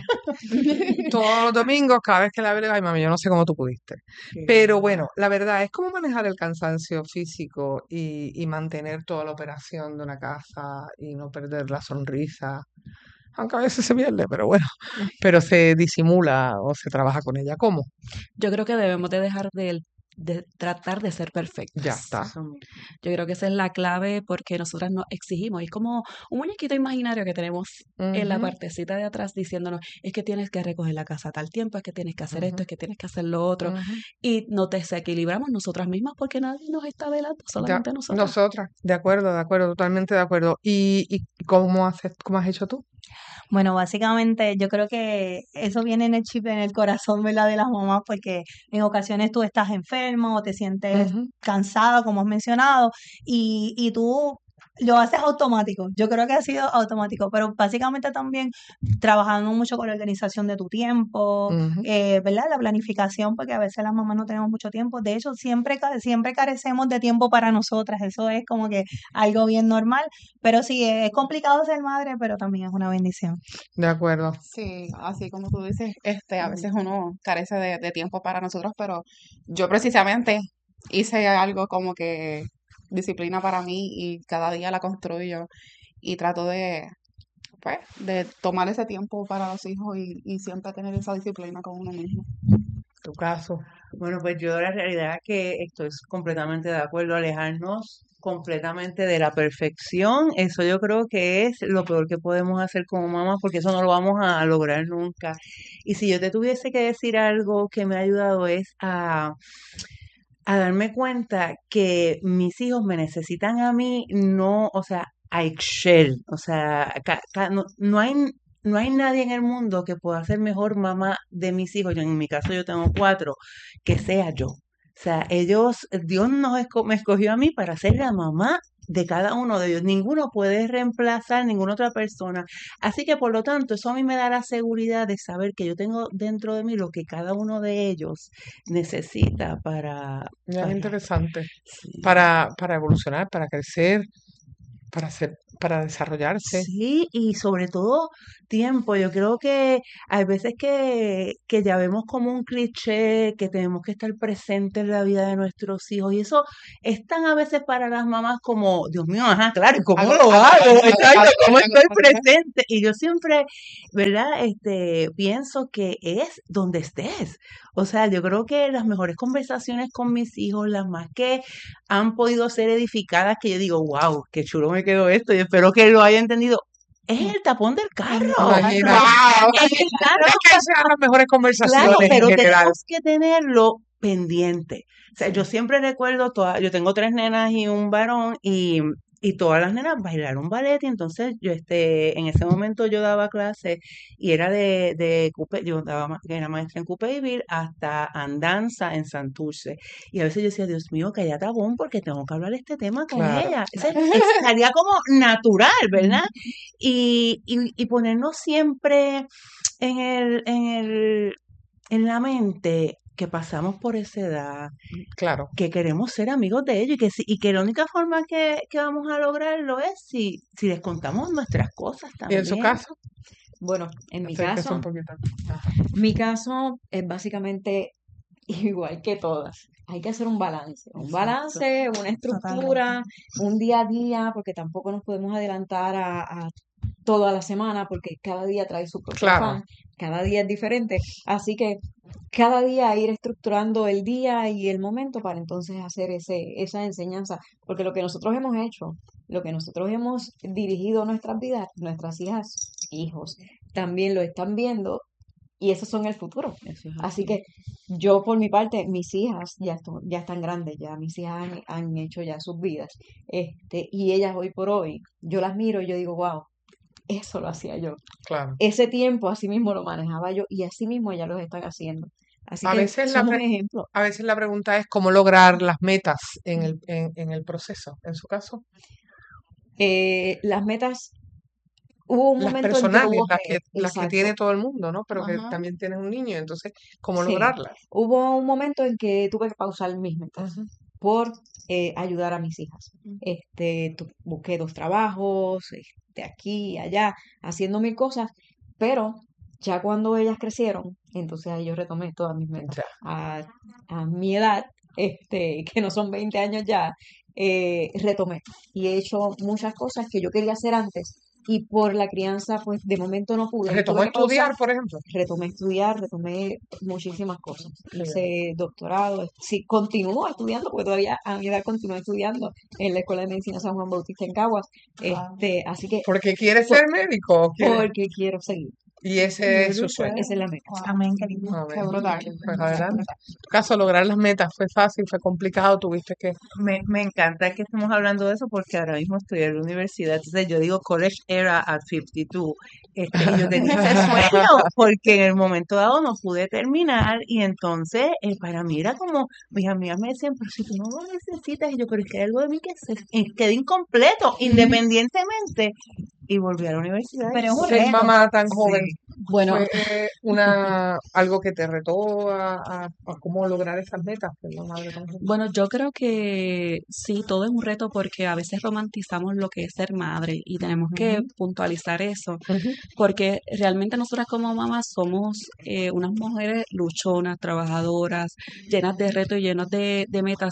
Todos los domingos, cada vez que la veo, le digo, ay mami, yo no sé cómo tú pudiste. Pero bueno, la verdad es cómo manejar el cansancio físico y, y mantener toda la operación de una casa y no perder la sonrisa. Aunque a veces se pierde, pero bueno, pero se disimula o se trabaja con ella. ¿Cómo? Yo creo que debemos de dejar de, de tratar de ser perfectas. Ya está. Son- Yo creo que esa es la clave porque nosotras nos exigimos. Es como un muñequito imaginario que tenemos en la Ujú, partecita de atrás diciéndonos, es que tienes que recoger la casa a tal tiempo, es que tienes que hacer esto, ujú, es que tienes que hacer lo otro. ujú. Y nos desequilibramos nosotras mismas porque nadie nos está velando, Ya, solamente nosotras. nosotras, de acuerdo, de acuerdo, totalmente de acuerdo. ¿Y, y cómo haces, cómo has hecho tú? Bueno, básicamente yo creo que eso viene en el chip, en el corazón, ¿verdad? De las mamás, porque en ocasiones tú estás enfermo o te sientes Ujú. cansada, como has mencionado, y, y tú lo haces automático. Yo creo que ha sido automático, pero básicamente también trabajando mucho con la organización de tu tiempo, Ujú. eh, ¿verdad? La planificación, porque a veces las mamás no tenemos mucho tiempo. De hecho, siempre, ca- siempre carecemos de tiempo para nosotras. Eso es como que algo bien normal. Pero sí, es complicado ser madre, pero también es una bendición. De acuerdo. Sí, así como tú dices, este, a veces uno carece de, de tiempo para nosotros, pero yo precisamente hice algo como que disciplina para mí y cada día la construyo y trato de, pues, de tomar ese tiempo para los hijos y, y siempre tener esa disciplina con uno mismo. Tu caso. Bueno, pues yo la realidad es que estoy completamente de acuerdo, alejarnos completamente de la perfección, eso yo creo que es lo peor que podemos hacer como mamás, porque eso no lo vamos a lograr nunca. Y si yo te tuviese que decir algo que me ha ayudado es a, a darme cuenta que mis hijos me necesitan a mí, no, o sea, a Excel, o sea, ca- ca- no, no hay no hay nadie en el mundo que pueda ser mejor mamá de mis hijos. Yo, en mi caso yo tengo cuatro, que sea yo. O sea, ellos, Dios nos esco- me escogió a mí para ser la mamá de cada uno de ellos. Ninguno puede reemplazar ninguna otra persona. Así que por lo tanto, eso a mí me da la seguridad de saber que yo tengo dentro de mí lo que cada uno de ellos necesita para, Ya es para, interesante. sí. Para, para evolucionar, para crecer, para hacer, para desarrollarse. Sí, y sobre todo tiempo. Yo creo que hay veces que, que ya vemos como un cliché que tenemos que estar presentes en la vida de nuestros hijos. Y eso es tan a veces para las mamás como, Dios mío, ajá, claro, ¿y ¿cómo Algo- lo algo- hago? algo- Exacto, algo- ¿cómo algo- estoy presente? Y yo siempre, ¿verdad? Este, pienso que es donde estés. O sea, yo creo que las mejores conversaciones con mis hijos, las más que han podido ser edificadas, que yo digo, wow, qué chulo me quedó esto, y espero que lo haya entendido. Es el tapón del carro. Imagina. Wow. Es Es el carro. que sean las mejores conversaciones Claro, pero en general. tenemos que tenerlo pendiente. O sea, yo siempre recuerdo, toda, yo tengo tres nenas y un varón, y, y todas las nenas bailaron ballet, y entonces yo este, en ese momento yo daba clases y era de, de Coupe- yo daba, ma- era maestra en Coupéville hasta andanza en Santurce. Y a veces yo decía, Dios mío, calla tabón, porque tengo que hablar este tema con Claro. ella. Ese- es- salía como natural, ¿verdad? Y, y, y ponernos siempre en el, en el, en la mente que pasamos por esa edad, Claro. que queremos ser amigos de ellos y que, si- y que la única forma que, que vamos a lograrlo es si, si les contamos nuestras cosas ¿Y también. en su caso? Bueno, en mi Acérquese caso, un poquito. Ajá. mi caso es básicamente igual que todas. Hay que hacer un balance, un Exacto. balance, una estructura, un día a día, porque tampoco nos podemos adelantar a, a toda la semana, porque cada día trae su propio Claro. afán, cada día es diferente. Así que cada día ir estructurando el día y el momento para entonces hacer ese, esa enseñanza, porque lo que nosotros hemos hecho, lo que nosotros hemos dirigido nuestras vidas, nuestras hijas, hijos, también lo están viendo y esos son el futuro. Eso es Así así. que yo por mi parte, mis hijas ya, esto- ya están grandes, ya mis hijas han, han hecho ya sus vidas, este, y ellas hoy por hoy, yo las miro y yo digo, wow, eso lo hacía yo. Claro. Ese tiempo así mismo lo manejaba yo y así mismo ellas lo están haciendo. Así A que veces la, somos pre- ejemplos. a veces la pregunta es cómo lograr las metas en el, en, en el proceso. En su caso, Eh, las metas, hubo un las momento en que personales, hubo las que, retos, las que exacto. tiene todo el mundo, ¿no? Pero que Ajá. también tienes un niño, entonces, ¿cómo Sí, lograrlas? hubo un momento en que tuve que pausar mis metas Ujú. por eh, ayudar a mis hijas. Este, tu- busqué dos trabajos, este, aquí y allá, haciendo mil cosas, pero ya cuando ellas crecieron, entonces ahí yo retomé todas mis metas. Ya. A, a mi edad, este, que no son veinte años ya, eh, retomé y he hecho muchas cosas que yo quería hacer antes y por la crianza, pues de momento no pude. ¿Retomó Tuve que pausar. estudiar, por ejemplo? Retomé estudiar, retomé muchísimas cosas. Qué bien. Hice doctorado, sí, continúo estudiando, porque todavía a mi edad continúo estudiando en la Escuela de Medicina San Juan Bautista en Caguas. Este, así que ¿Porque quieres por- ser médico? o quieres- porque quiero seguir. Y ese es su sueño. Esa es la meta. Amén, querido. Amén. Qué brutal. Pues adelante. En tu caso, lograr las metas fue fácil, fue complicado, tuviste que... Me, me encanta que estemos hablando de eso porque ahora mismo estoy en la universidad. Entonces yo digo college era at cincuenta y dos. Este, y yo tenía ese sueño porque en el momento dado no pude terminar y entonces eh, para mí era como, mis amigas me decían, pero si tú no lo necesitas, y yo, pero es que hay algo de mí que se eh, quede incompleto, independientemente. Y volví a la universidad. Pero es un Ser reto. mamá tan Sí. joven Bueno, fue una, algo que te retó a, a- a cómo lograr esas metas, ser una madre tan joven. Bueno, yo creo que sí, todo es un reto porque a veces romantizamos lo que es ser madre y tenemos que Ujú. puntualizar eso, Ujú. porque realmente nosotras como mamás somos eh, unas mujeres luchonas, trabajadoras, llenas de retos y llenas de, de metas,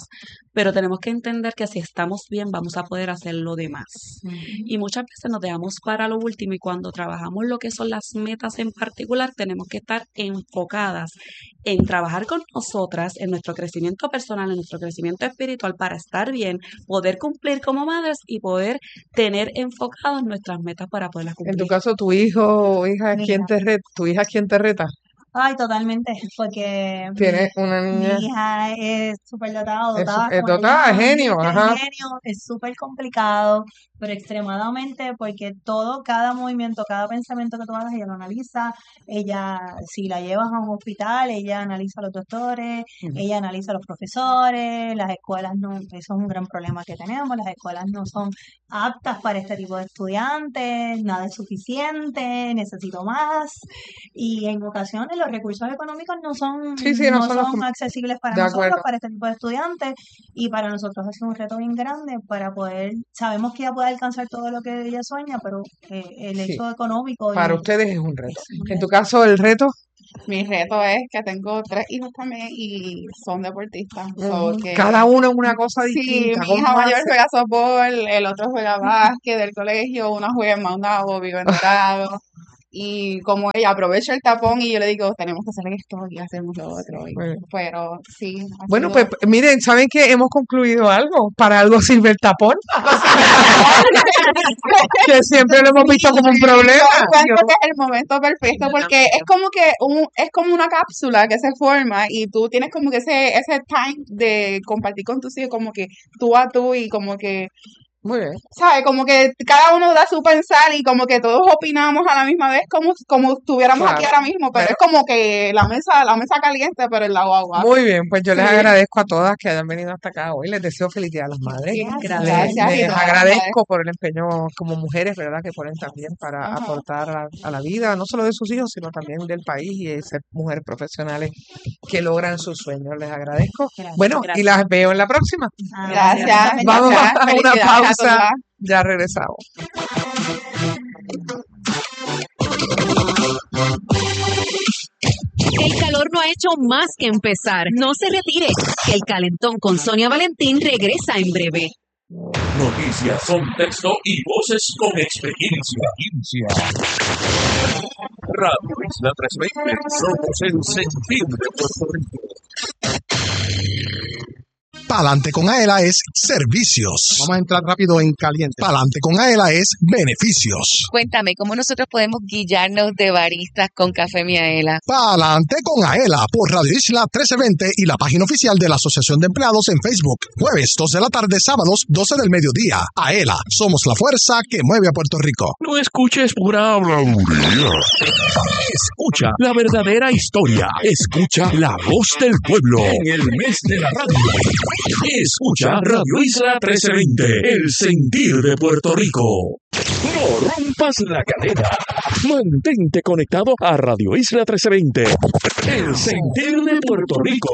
pero tenemos que entender que si estamos bien vamos a poder hacer lo demás. Y muchas veces nos dejamos para lo último y cuando trabajamos lo que son las metas en particular, tenemos que estar enfocadas en trabajar con nosotras, en nuestro crecimiento personal, en nuestro crecimiento espiritual para estar bien, poder cumplir como madres y poder tener enfocadas nuestras metas para poderlas cumplir. En tu caso, tu hijo o hija es Mira. quien te reta, tu hija es quien te reta. Ay, totalmente, porque mi, Tienes una mi niña, hija es súper dotada, es, dotada es como le dotada, llaman, genio, es ajá. genio, es súper complicado, pero extremadamente porque todo, cada movimiento, cada pensamiento que tú hagas, ella lo analiza, ella, si la llevas a un hospital, ella analiza a los doctores, Ujú. ella analiza a los profesores, las escuelas no, eso es un gran problema que tenemos, las escuelas no son aptas para este tipo de estudiantes, nada es suficiente, necesito más, y en ocasiones los recursos económicos no son, Sí, sí, no no son los son que- accesibles para de nosotros, acuerdo. para este tipo de estudiantes, y para nosotros ha sido un reto bien grande para poder, sabemos que ella puede alcanzar todo lo que ella sueña, pero eh, el Sí, hecho económico para y ustedes es un reto. es un En tu reto. caso, el reto, Mi reto es que tengo tres hijos también y son deportistas. So ujú, que cada uno es una cosa sí, distinta. mi hija ¿Cómo mayor hace? juega softball, el otro juega básquet del colegio, una juega en Maunabo, vive en Dorado. Y como ella aprovecha el tapón y yo le digo, tenemos que hacer esto y hacemos lo otro. y- Muy bien. pero sí, ha Bueno, sido... pues miren, ¿saben qué? Hemos concluido algo. Para algo sirve el tapón. Que siempre lo hemos visto como un Yo problema. encuentro que es el momento perfecto porque es como que un, es como una cápsula que se forma y tú tienes como que ese, ese time de compartir con tus hijos como que tú a tú y como que, Muy bien. ¿sabes? Como que cada uno da su pensar y como que todos opinamos a la misma vez como, como estuviéramos aquí Claro. ahora mismo, pero Pero- es como que la mesa, la mesa caliente, pero en la guagua. Muy bien, pues yo les Sí. agradezco a todas que hayan venido hasta acá hoy. Les deseo feliz día a las madres. Gracias. Les, Gracias, y les todas las agradezco por el empeño como mujeres, ¿verdad? Que ponen también para Ajá. aportar a, a la vida, no solo de sus hijos, sino también del país y de ser mujeres profesionales que logran sus sueños. Les agradezco. Gracias. Bueno, y las veo en la próxima. Ah, Gracias. Vamos gracias. a una Felicidades a pausa. todas. Ya regresamos. El calor no ha hecho más que empezar. No se retire, que el calentón con Sonia Valentín regresa en breve. Noticias, contexto y voces con experiencia. Radio Isla trescientos veinte, somos el sentir de Puerto Rico. Pa'lante con Aela es servicios. Vamos a entrar rápido en caliente. Pa'lante con Aela es beneficios. Cuéntame, ¿cómo nosotros podemos guiarnos de baristas con Café Miaela? Pa'lante con Aela por Radio Isla trece veinte y la página oficial de la Asociación de Empleados en Facebook. Jueves dos de la tarde, sábados doce del mediodía. Aela, somos la fuerza que mueve a Puerto Rico. No escuches pura habladuría. Escucha la verdadera historia. Escucha la voz del pueblo en el mes de la radio. Escucha Radio Isla trece veinte, el sentir de Puerto Rico. No rompas la cadena. Mantente conectado a Radio Isla trece veinte, el sentir de Puerto Rico.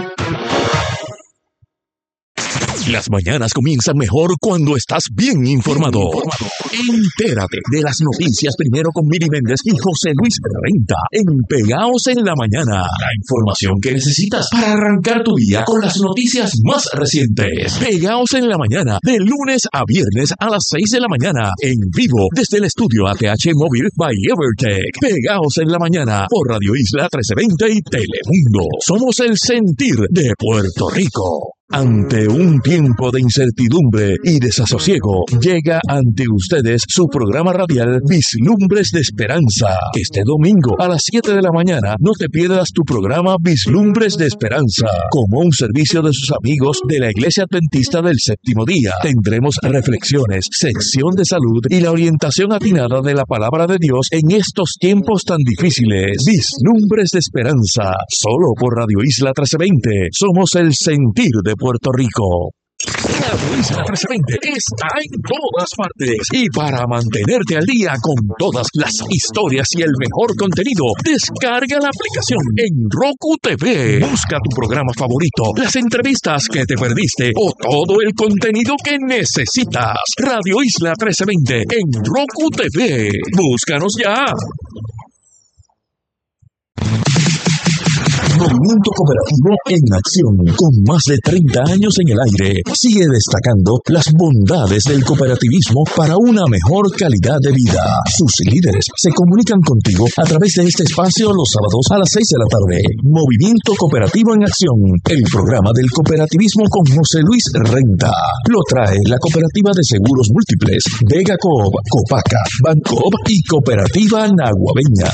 Las mañanas comienzan mejor cuando estás bien informado. Entérate de las noticias primero con Miri Méndez y José Luis Renta en Pegaos en la Mañana. La información que necesitas para arrancar tu día con las noticias más recientes. Pegaos en la Mañana, de lunes a viernes a las seis de la mañana. En vivo desde el estudio A T H Móvil by Evertech. Pegaos en la Mañana por Radio Isla trece veinte y Telemundo. Somos el sentir de Puerto Rico. Ante un tiempo de incertidumbre y desasosiego, llega ante ustedes su programa radial Vislumbres de Esperanza. Este domingo a las siete de la mañana no te pierdas tu programa Vislumbres de Esperanza. Como un servicio de sus amigos de la Iglesia Adventista del Séptimo Día, tendremos reflexiones, sección de salud y la orientación atinada de la Palabra de Dios en estos tiempos tan difíciles. Vislumbres de Esperanza, solo por Radio Isla trece veinte. Somos el sentir de Puerto Rico. Radio Isla trece veinte está en todas partes y para mantenerte al día con todas las historias y el mejor contenido, descarga la aplicación en Roku T V. Busca tu programa favorito, las entrevistas que te perdiste o todo el contenido que necesitas. Radio Isla trece veinte en Roku T V. Búscanos ya. Movimiento Cooperativo en Acción, con más de treinta años en el aire, sigue destacando las bondades del cooperativismo para una mejor calidad de vida. Sus líderes se comunican contigo a través de este espacio los sábados a las seis de la tarde. Movimiento Cooperativo en Acción, el programa del cooperativismo con José Luis Renta. Lo trae la Cooperativa de Seguros Múltiples, Vega Coop, Copaca, Bancoop y Cooperativa Naguabeña.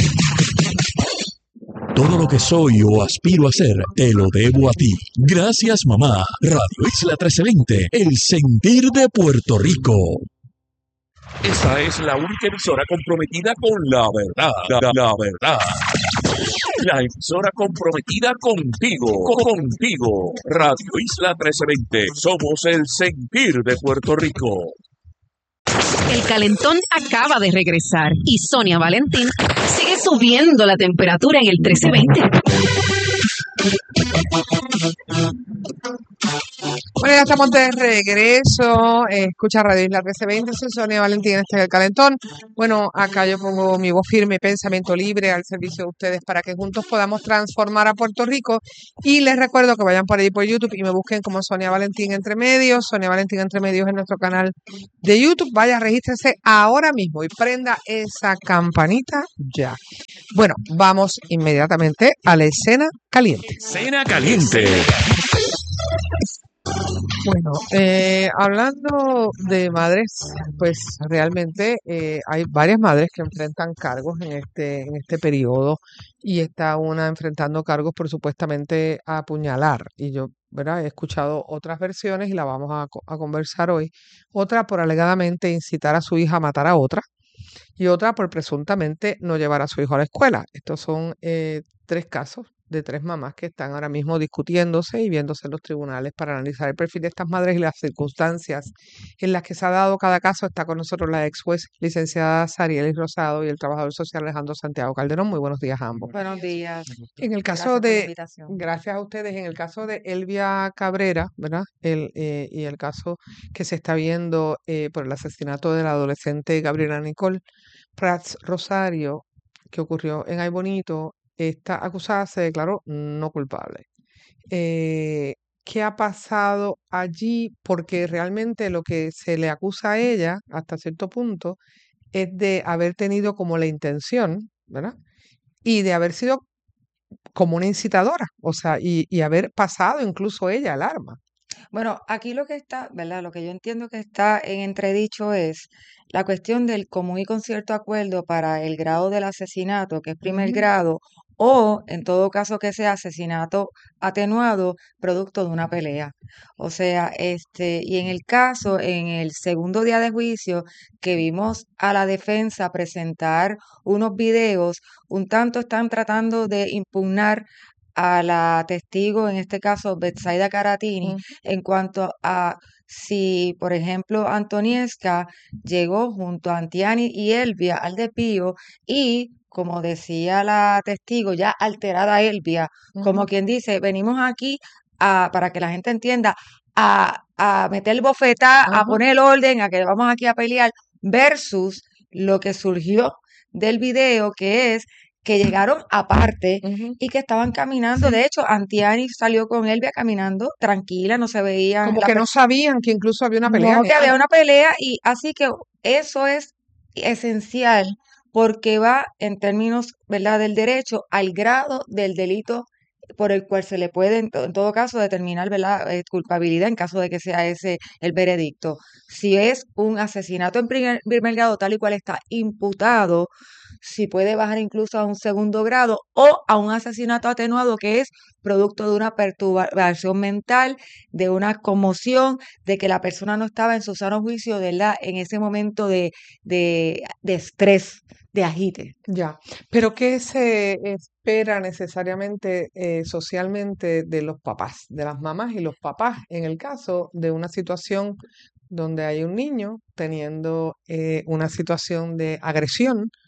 Todo lo que soy o aspiro a ser, te lo debo a ti. Gracias, mamá. Radio Isla trece veinte, el sentir de Puerto Rico. Esta es la única emisora comprometida con la verdad. La, la verdad. La emisora comprometida contigo. Contigo. Radio Isla trece veinte. Somos el sentir de Puerto Rico. El calentón acaba de regresar y Sonia Valentín sigue subiendo la temperatura en el trece veinte. Bueno, ya estamos de regreso. Eh, escucha Radio Isla trece veinte, soy Sonia Valentín, este es el calentón. Bueno, acá yo pongo mi voz firme y pensamiento libre al servicio de ustedes para que juntos podamos transformar a Puerto Rico. Y les recuerdo que vayan por ahí por YouTube y me busquen como Sonia Valentín Entre Medios. Sonia Valentín Entre Medios en nuestro canal de YouTube. Vaya, regístrese ahora mismo y prenda esa campanita ya. Bueno, vamos inmediatamente a la escena caliente. Escena caliente. Bueno, eh, hablando de madres, pues realmente eh, hay varias madres que enfrentan cargos en este, en este periodo y está una enfrentando cargos por supuestamente apuñalar. Y yo, ¿verdad? He escuchado otras versiones y la vamos a, co- a conversar hoy. Otra por alegadamente incitar a su hija a matar a otra y otra por presuntamente no llevar a su hijo a la escuela. Estos son eh, tres casos de tres mamás que están ahora mismo discutiéndose y viéndose en los tribunales para analizar el perfil de estas madres y las circunstancias en las que se ha dado cada caso. Está con nosotros la ex juez licenciada Sarielis Rosado y el trabajador social Alejandro Santiago Calderón. Muy buenos días a ambos. Buenos días. En el caso Gracias por la de, invitación. gracias a ustedes, en el caso de Elvia Cabrera, ¿verdad? El, eh, y el caso que se está viendo eh, por el asesinato de la adolescente Gabriela Nicole Prats Rosario, que ocurrió en Ay Bonito, esta acusada se declaró no culpable. Eh, ¿qué ha pasado allí? Porque realmente lo que se le acusa a ella, hasta cierto punto, es de haber tenido como la intención, ¿verdad? Y de haber sido como una incitadora, o sea, y, y haber pasado incluso ella el arma. Bueno, aquí lo que está, ¿verdad? Lo que yo entiendo que está en entredicho es la cuestión del común y concierto acuerdo para el grado del asesinato, que es primer Ujú. grado, o en todo caso que sea asesinato atenuado producto de una pelea. O sea, este, y en el caso, en el segundo día de juicio, que vimos a la defensa presentar unos videos, un tanto están tratando de impugnar a la testigo, en este caso Betsaida Caratini, Mm. en cuanto a si, por ejemplo, Antoniesca llegó junto a Antiani y Elvia al de Pío y, como decía la testigo, ya alterada Elvia, como Ujú. quien dice, venimos aquí a, para que la gente entienda, a, a meter bofetá, a Ajá. poner el orden, a que vamos aquí a pelear, versus lo que surgió del video, que es que llegaron aparte Ujú. y que estaban caminando. Sí. De hecho, Antiani salió con Elvia caminando tranquila, no se veían Como la que no per- sabían que incluso había una pelea. no, ni- que había Ajá. una pelea, y así que eso es esencial porque va en términos, ¿verdad?, del derecho al grado del delito por el cual se le puede, en, to- en todo caso, determinar, ¿verdad?, eh, culpabilidad en caso de que sea ese el veredicto. Si es un asesinato en primer, primer grado tal y cual está imputado, si puede bajar incluso a un segundo grado o a un asesinato atenuado, que es producto de una perturbación mental, de una conmoción, de que la persona no estaba en su sano juicio, ¿verdad?, en ese momento de, de, de estrés, de agite. Ya, pero ¿qué se espera necesariamente eh, socialmente de los papás, de las mamás y los papás en el caso de una situación donde hay un niño teniendo eh, una situación de agresión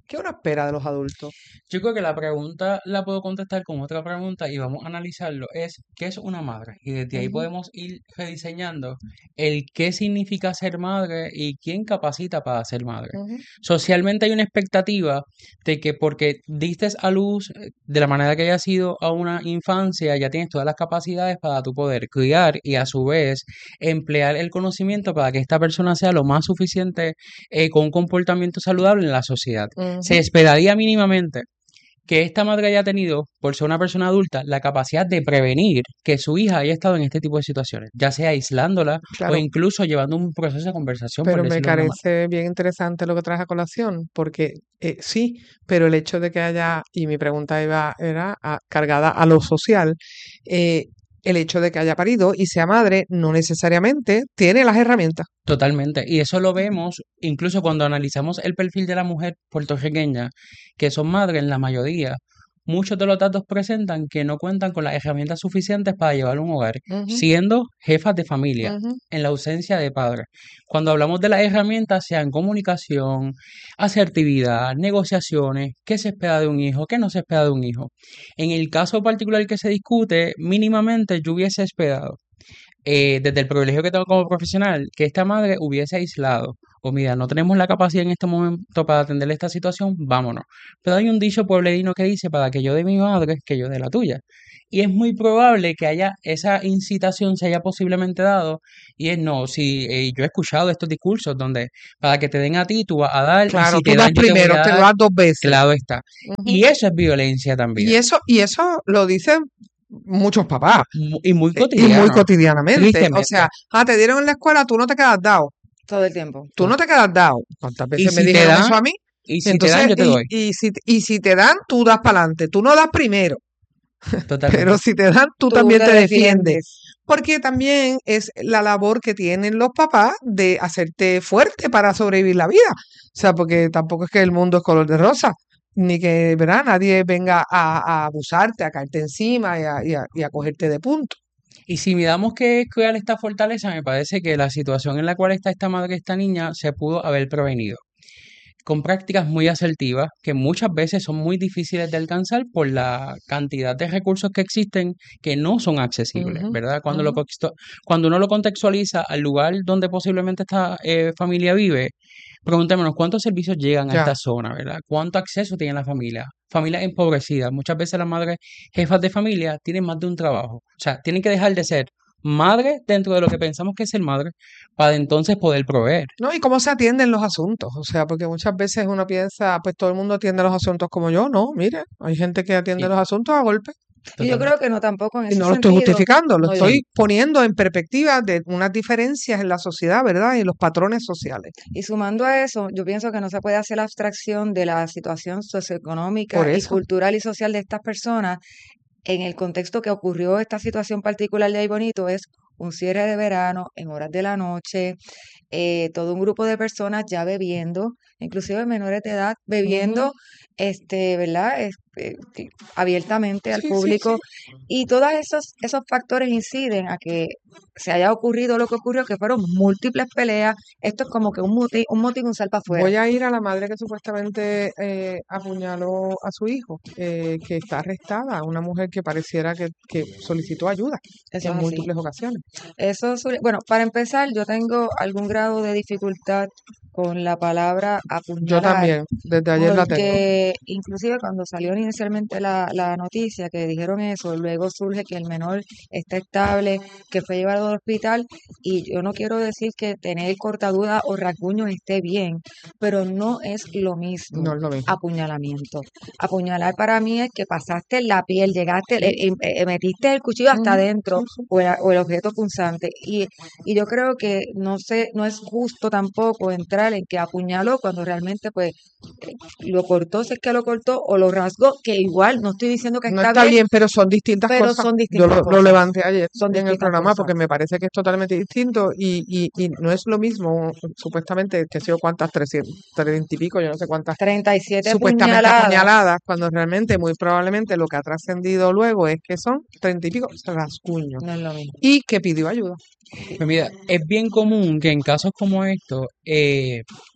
¿Qué uno espera de los adultos? Yo creo que la pregunta la puedo contestar con otra pregunta y vamos a analizarlo. Es, ¿qué es una madre? Y desde ahí Ujú. podemos ir rediseñando el qué significa ser madre y quién capacita para ser madre. Ujú. Socialmente hay una expectativa de que porque diste a luz eh, de la manera que haya sido a una infancia, ya tienes todas las capacidades para tu poder criar y a su vez emplear el conocimiento para que esta persona sea lo más suficiente eh, con un comportamiento saludable en la sociedad. Se Ujú. esperaría mínimamente que esta madre haya tenido, por ser una persona adulta, la capacidad de prevenir que su hija haya estado en este tipo de situaciones, ya sea aislándola o Claro, incluso llevando un proceso de conversación, por pero me decirlo de una manera. parece bien interesante lo que traes a colación, porque eh, sí, pero el hecho de que haya, y mi pregunta iba, era a- cargada a lo social, eh, el hecho de que haya parido y sea madre no necesariamente tiene las herramientas. Totalmente. Y eso lo vemos incluso cuando analizamos el perfil de la mujer puertorriqueña, que son madres en la mayoría. Muchos de los datos presentan que no cuentan con las herramientas suficientes para llevar un hogar, Ujú, siendo jefas de familia, ujú. en la ausencia de padres. Cuando hablamos de las herramientas, sean comunicación, asertividad, negociaciones, qué se espera de un hijo, qué no se espera de un hijo. En el caso particular que se discute, mínimamente yo hubiese esperado eh, desde el privilegio que tengo como profesional, que esta madre hubiese aislado, o mira, no tenemos la capacidad en este momento para atender esta situación, vámonos. Pero hay un dicho pueblerino que dice, para que yo dé mi madre, que yo dé la tuya. Y es muy probable que haya esa incitación se haya posiblemente dado, y es no, si eh, yo he escuchado estos discursos donde para que te den a ti, tú vas a dar, y Claro, si tú te das dan, yo te voy primero, a te lo dar, das dos veces. claro está. Ujú. Y eso es violencia también, Y eso, y eso lo dicen muchos papás, mu- y muy eh, y muy cotidiano, cotidianamente. O tristemente. sea, ah, te dieron en la escuela, tú no te quedas dado. Todo el tiempo. Tú no te quedas dado. ¿Cuántas Y veces me si te dijeron dan, eso a mí? y si te dan, Entonces, yo te y, doy. y si, y si te dan, tú das para adelante. Tú no das primero, pero Totalmente. si te dan, tú Tú también te te defiendes. defiendes. Porque también es la labor que tienen los papás de hacerte fuerte para sobrevivir la vida. O sea, porque tampoco es que el mundo es color de rosa, ni que, ¿verdad? Nadie venga a, a abusarte, a caerte encima y a, y a- y a cogerte de punto. Y si miramos que es crear esta fortaleza, me parece que la situación en la cual está esta madre, esta niña, se pudo haber prevenido con prácticas muy asertivas que muchas veces son muy difíciles de alcanzar por la cantidad de recursos que existen que no son accesibles, Ujú, ¿verdad? Cuando, lo, ujú. contexto- cuando uno lo contextualiza al lugar donde posiblemente esta eh, familia vive, preguntémonos cuántos servicios llegan a Ya. esta zona, ¿verdad? ¿Cuánto acceso tiene la familia? Familias empobrecidas. Muchas veces las madres jefas de familia tienen más de un trabajo. O sea, tienen que dejar de ser madre dentro de lo que pensamos que es ser madre para entonces poder proveer. ¿No? Y cómo se atienden los asuntos. O sea, porque muchas veces uno piensa, pues todo el mundo atiende los asuntos como yo. No, mire, hay gente que atiende Y los asuntos a golpe. Y yo creo que no tampoco en Y ese no lo estoy sentido. justificando, lo No, yo- estoy poniendo en perspectiva de unas diferencias en la sociedad, ¿verdad? Y los patrones sociales. Y sumando a eso, yo pienso que no se puede hacer la abstracción de la situación Por socioeconómica y eso. cultural y social de estas personas en el contexto que ocurrió esta situación particular de Ay Bonito. Es un cierre de verano en horas de la noche, eh, todo un grupo de personas ya bebiendo, inclusive menores de edad bebiendo, Ujú. este, ¿verdad? Este, que- abiertamente al Sí, sí, público, sí. y todos esos, esos factores inciden a que se haya ocurrido lo que ocurrió, que fueron múltiples peleas. Esto es como que un motín, un motín, un salpa afuera. Voy a ir a la madre que supuestamente eh, apuñaló a su hijo, eh, que está arrestada, una mujer que pareciera que, que solicitó ayuda Eso en es así. múltiples ocasiones. Eso suele- bueno, para empezar, yo tengo algún grado de dificultad con la palabra Yo apuñalar, también, desde ayer la tengo. porque inclusive cuando salió inicialmente la, la noticia que dijeron eso, luego surge que el menor está estable, que fue llevado al hospital, y yo no quiero decir que tener cortadura o rasguños esté bien, pero no es lo mismo No es lo mismo. apuñalamiento. Apuñalar para mí es que pasaste la piel, llegaste, le- eh, eh, metiste el cuchillo hasta Ujú, adentro, sí, sí. o el, o el objeto punzante. Y, y yo creo que no sé, no es justo tampoco entrar en que apuñaló cuando realmente pues eh, lo cortó, si es que lo cortó, o lo rasgó, que igual no estoy diciendo que No está está bien, bien, pero son distintas pero cosas. son Yo distintas lo, lo cosas. levanté ayer Son en el distintas programa cosas. porque me parece que es totalmente distinto y, y, y no es lo mismo, supuestamente, que sé yo cuántas, trescientas, treinta y pico, yo no sé cuántas, treinta y siete supuestamente puñaladas. apuñaladas, cuando realmente, muy probablemente, lo que ha trascendido luego es que son treinta y pico rasguños No es lo mismo. y que pidió ayuda. Pues mira, es bien común que en casos como estos, eh,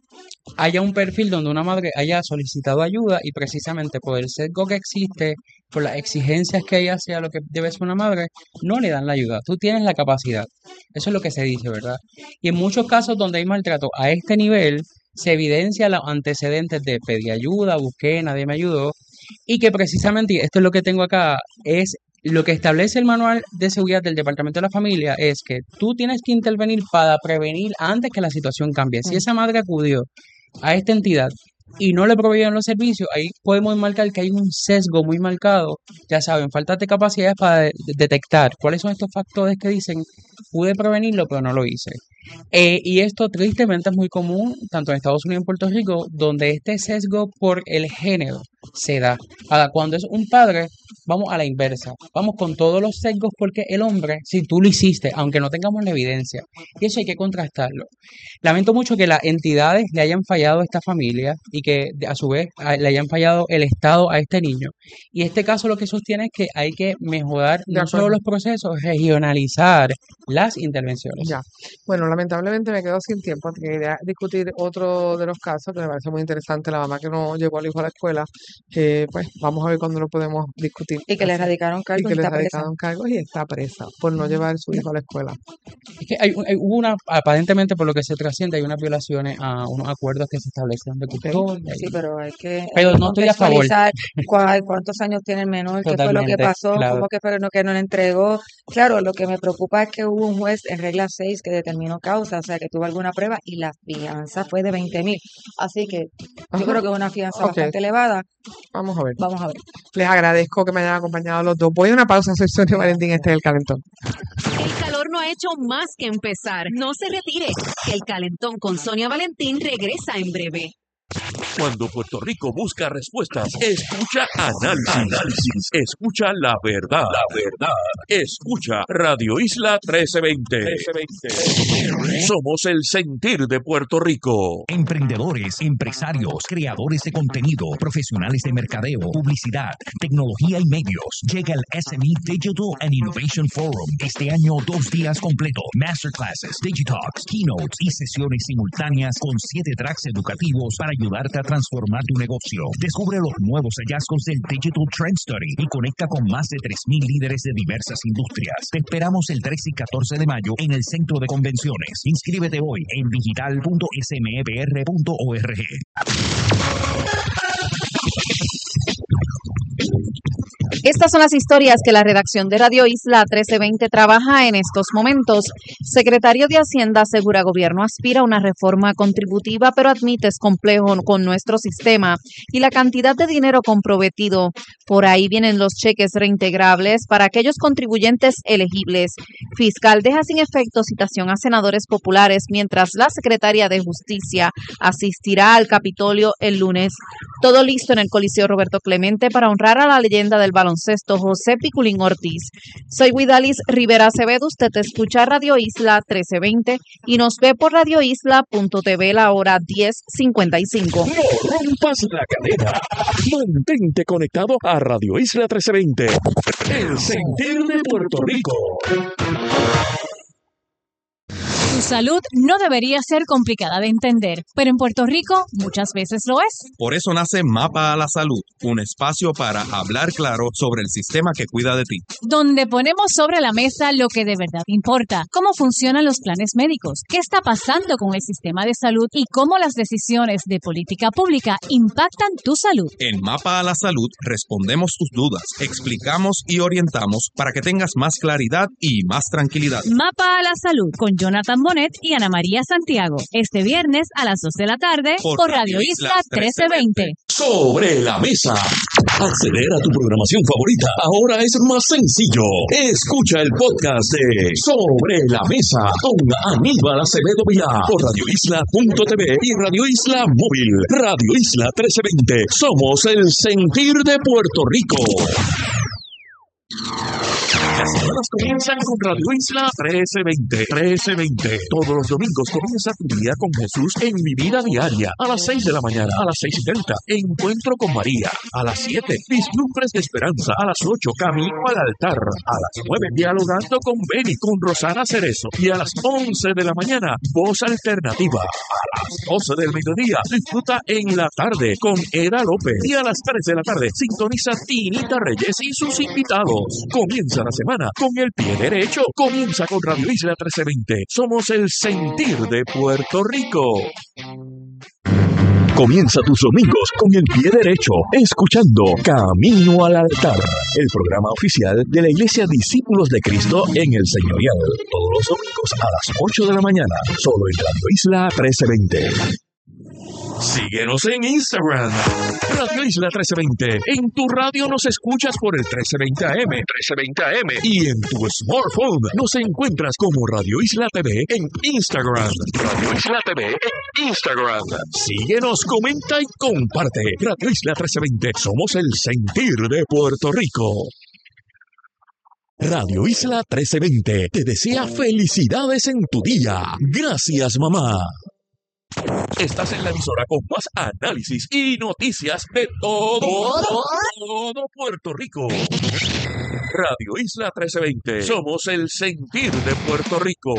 haya un perfil donde una madre haya solicitado ayuda y precisamente por el sesgo que existe, por las exigencias que ella hace a lo que debe ser una madre, no le dan la ayuda. Tú tienes la capacidad. Eso es lo que se dice, ¿verdad? Y en muchos casos donde hay maltrato a este nivel, se evidencia los antecedentes de pedí ayuda, busqué, nadie me ayudó, y que precisamente, esto es lo que tengo acá, es lo que establece el manual de seguridad del Departamento de la Familia, es que tú tienes que intervenir para prevenir antes que la situación cambie. Si esa madre acudió a esta entidad y no le proveyeron los servicios, ahí podemos marcar que hay un sesgo muy marcado, ya saben, falta de capacidades para de- detectar cuáles son estos factores que dicen, pude prevenirlo, pero no lo hice. Eh, y esto tristemente es muy común, tanto en Estados Unidos como en Puerto Rico, donde este sesgo por el género se da. Ahora, cuando es un padre, vamos a la inversa. Vamos con todos los sesgos porque el hombre, si tú lo hiciste, aunque no tengamos la evidencia, y eso hay que contrastarlo. Lamento mucho que las entidades le hayan fallado a esta familia y que de- a su vez a- le hayan fallado el Estado a este niño. Y este caso lo que sostiene es que hay que mejorar De no solo acuerdo. los procesos, regionalizar las intervenciones. Ya. Bueno, lamentablemente me quedo sin tiempo. Quería discutir otro de los casos que me parece muy interesante. La mamá que no llevó al hijo a la escuela, que pues vamos a ver cuándo lo podemos discutir. Y que le Así. erradicaron Y cargos que y le está presa. erradicaron cargos y está presa por no llevar a su hijo a la escuela. Es que hay, hay- hubo una, aparentemente por lo que se trasciende, hay unas violaciones a unos acuerdos que se establecen de custodia. Sí, y- pero hay que, hay Pero que no estoy a favor. contextualizar cuál- cuántos años tiene el menor, qué fue lo que Totalmente, pasó, claro. cómo que fue no- que no le entregó. Claro, lo que me preocupa es que hubo un juez en regla seis que determinó causa, o sea, que tuvo alguna prueba y la fianza fue de veinte mil. Así que yo Ajá. creo que es una fianza Ok. bastante elevada. Vamos a ver. Vamos a ver. Les agradezco que me hayan acompañado los dos. Voy a una pausa. Soy Sonia Valentín. Este es El Calentón. El calor no ha hecho más que empezar. No se retire, que el calentón con Sonia Valentín regresa en breve. Cuando Puerto Rico busca respuestas, escucha análisis. Análisis. Escucha la verdad. La verdad. Escucha Radio Isla trece veinte. Somos el sentir de Puerto Rico. Emprendedores, empresarios, creadores de contenido, profesionales de mercadeo, publicidad, tecnología y medios. Llega el S M E Digital and Innovation Forum. Este año, dos días completo. Masterclasses, Digitalks, keynotes y sesiones simultáneas con siete tracks educativos para ayudarte a transformar tu negocio. Descubre los nuevos hallazgos del Digital Trend Study y conecta con más de tres mil líderes de diversas industrias. Te esperamos el trece y catorce de mayo en el Centro de Convenciones. Inscríbete hoy en digital punto s m e p r punto org. Estas son las historias que la redacción de Radio Isla trece veinte trabaja en estos momentos. Secretario de Hacienda asegura gobierno aspira a una reforma contributiva, pero admite es complejo con nuestro sistema y la cantidad de dinero comprometido. Por ahí vienen los cheques reintegrables para aquellos contribuyentes elegibles. Fiscal deja sin efecto citación a senadores populares mientras la secretaria de Justicia asistirá al Capitolio el lunes. Todo listo en el Coliseo Roberto Clemente para honrar a la leyenda del baloncesto José Piculín Ortiz. Soy Guidalis Rivera Acevedo, usted escucha Radio Isla trece veinte y nos ve por radio isla punto t v la hora diez cincuenta y cinco. No rompas la cadena. Mantente conectado a Radio Isla trece veinte. El sentir de Puerto Rico. Tu salud no debería ser complicada de entender, pero en Puerto Rico muchas veces lo es. Por eso nace Mapa a la Salud, un espacio para hablar claro sobre el sistema que cuida de ti. Donde ponemos sobre la mesa lo que de verdad importa, cómo funcionan los planes médicos, qué está pasando con el sistema de salud y cómo las decisiones de política pública impactan tu salud. En Mapa a la Salud respondemos tus dudas, explicamos y orientamos para que tengas más claridad y más tranquilidad. Mapa a la Salud con Jonathan Bonet y Ana María Santiago. Este viernes a las dos de la tarde por, por Radio Isla trece veinte. Sobre la mesa. Acceder a tu programación favorita ahora es más sencillo. Escucha el podcast de Sobre la Mesa con Aníbal Acevedo Vilá por radio isla punto t v y Radio Isla Móvil. Radio Isla trece veinte. Somos el sentir de Puerto Rico. Las semanas comienzan con Radio Isla trece veinte. trece veinte. Todos los domingos comienza tu día con Jesús en Mi Vida Diaria. A las seis de la mañana, a las seis y treinta, Encuentro con María. A las siete, Vislumbres de Esperanza. A las ocho, Camino al Altar. A las nueve, Dialogando con Benny, con Rosana Cerezo. Y a las once de la mañana, Voz Alternativa. A las doce del mediodía, disfruta En la Tarde con Eda López. Y a las tres de la tarde, sintoniza Tinita Reyes y sus invitados. Comienza la semana con el pie derecho. Comienza con Radio Isla trece veinte. Somos el sentir de Puerto Rico. Comienza tus domingos con el pie derecho, escuchando Camino al Altar, el programa oficial de la Iglesia Discípulos de Cristo en el Señorial. Todos los domingos a las ocho de la mañana, solo en Radio Isla trece veinte. Síguenos en Instagram, Radio Isla trece veinte. En tu radio nos escuchas por el trece veinte A M, trece veinte A M. Y en tu smartphone nos encuentras como Radio Isla T V en Instagram. Radio Isla T V en Instagram. Síguenos, comenta y comparte. Radio Isla trece veinte. Somos el sentir de Puerto Rico. Radio Isla trece veinte te desea felicidades en tu día. Gracias, mamá. Estás en la emisora con más análisis y noticias de todo, todo Puerto Rico. Radio Isla trece veinte. Somos el sentir de Puerto Rico.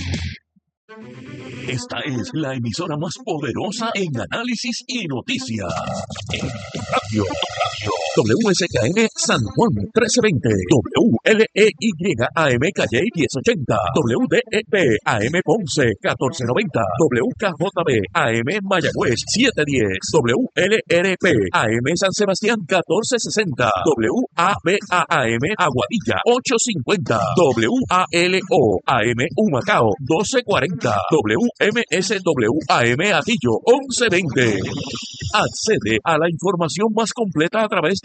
Esta es la emisora más poderosa en análisis y noticias. En radio, radio. W S K N San Juan trece veinte, W L E Y A M Calle diez ochenta, W D E P A M Ponce catorce noventa, W K J B A M Mayagüez siete diez, W L R P A M San Sebastián catorce sesenta, W A B A A M Aguadilla ocho cincuenta, W A L O A M Humacao doce cuarenta, W M S W A M Atillo once veinte. Accede a la información más completa a través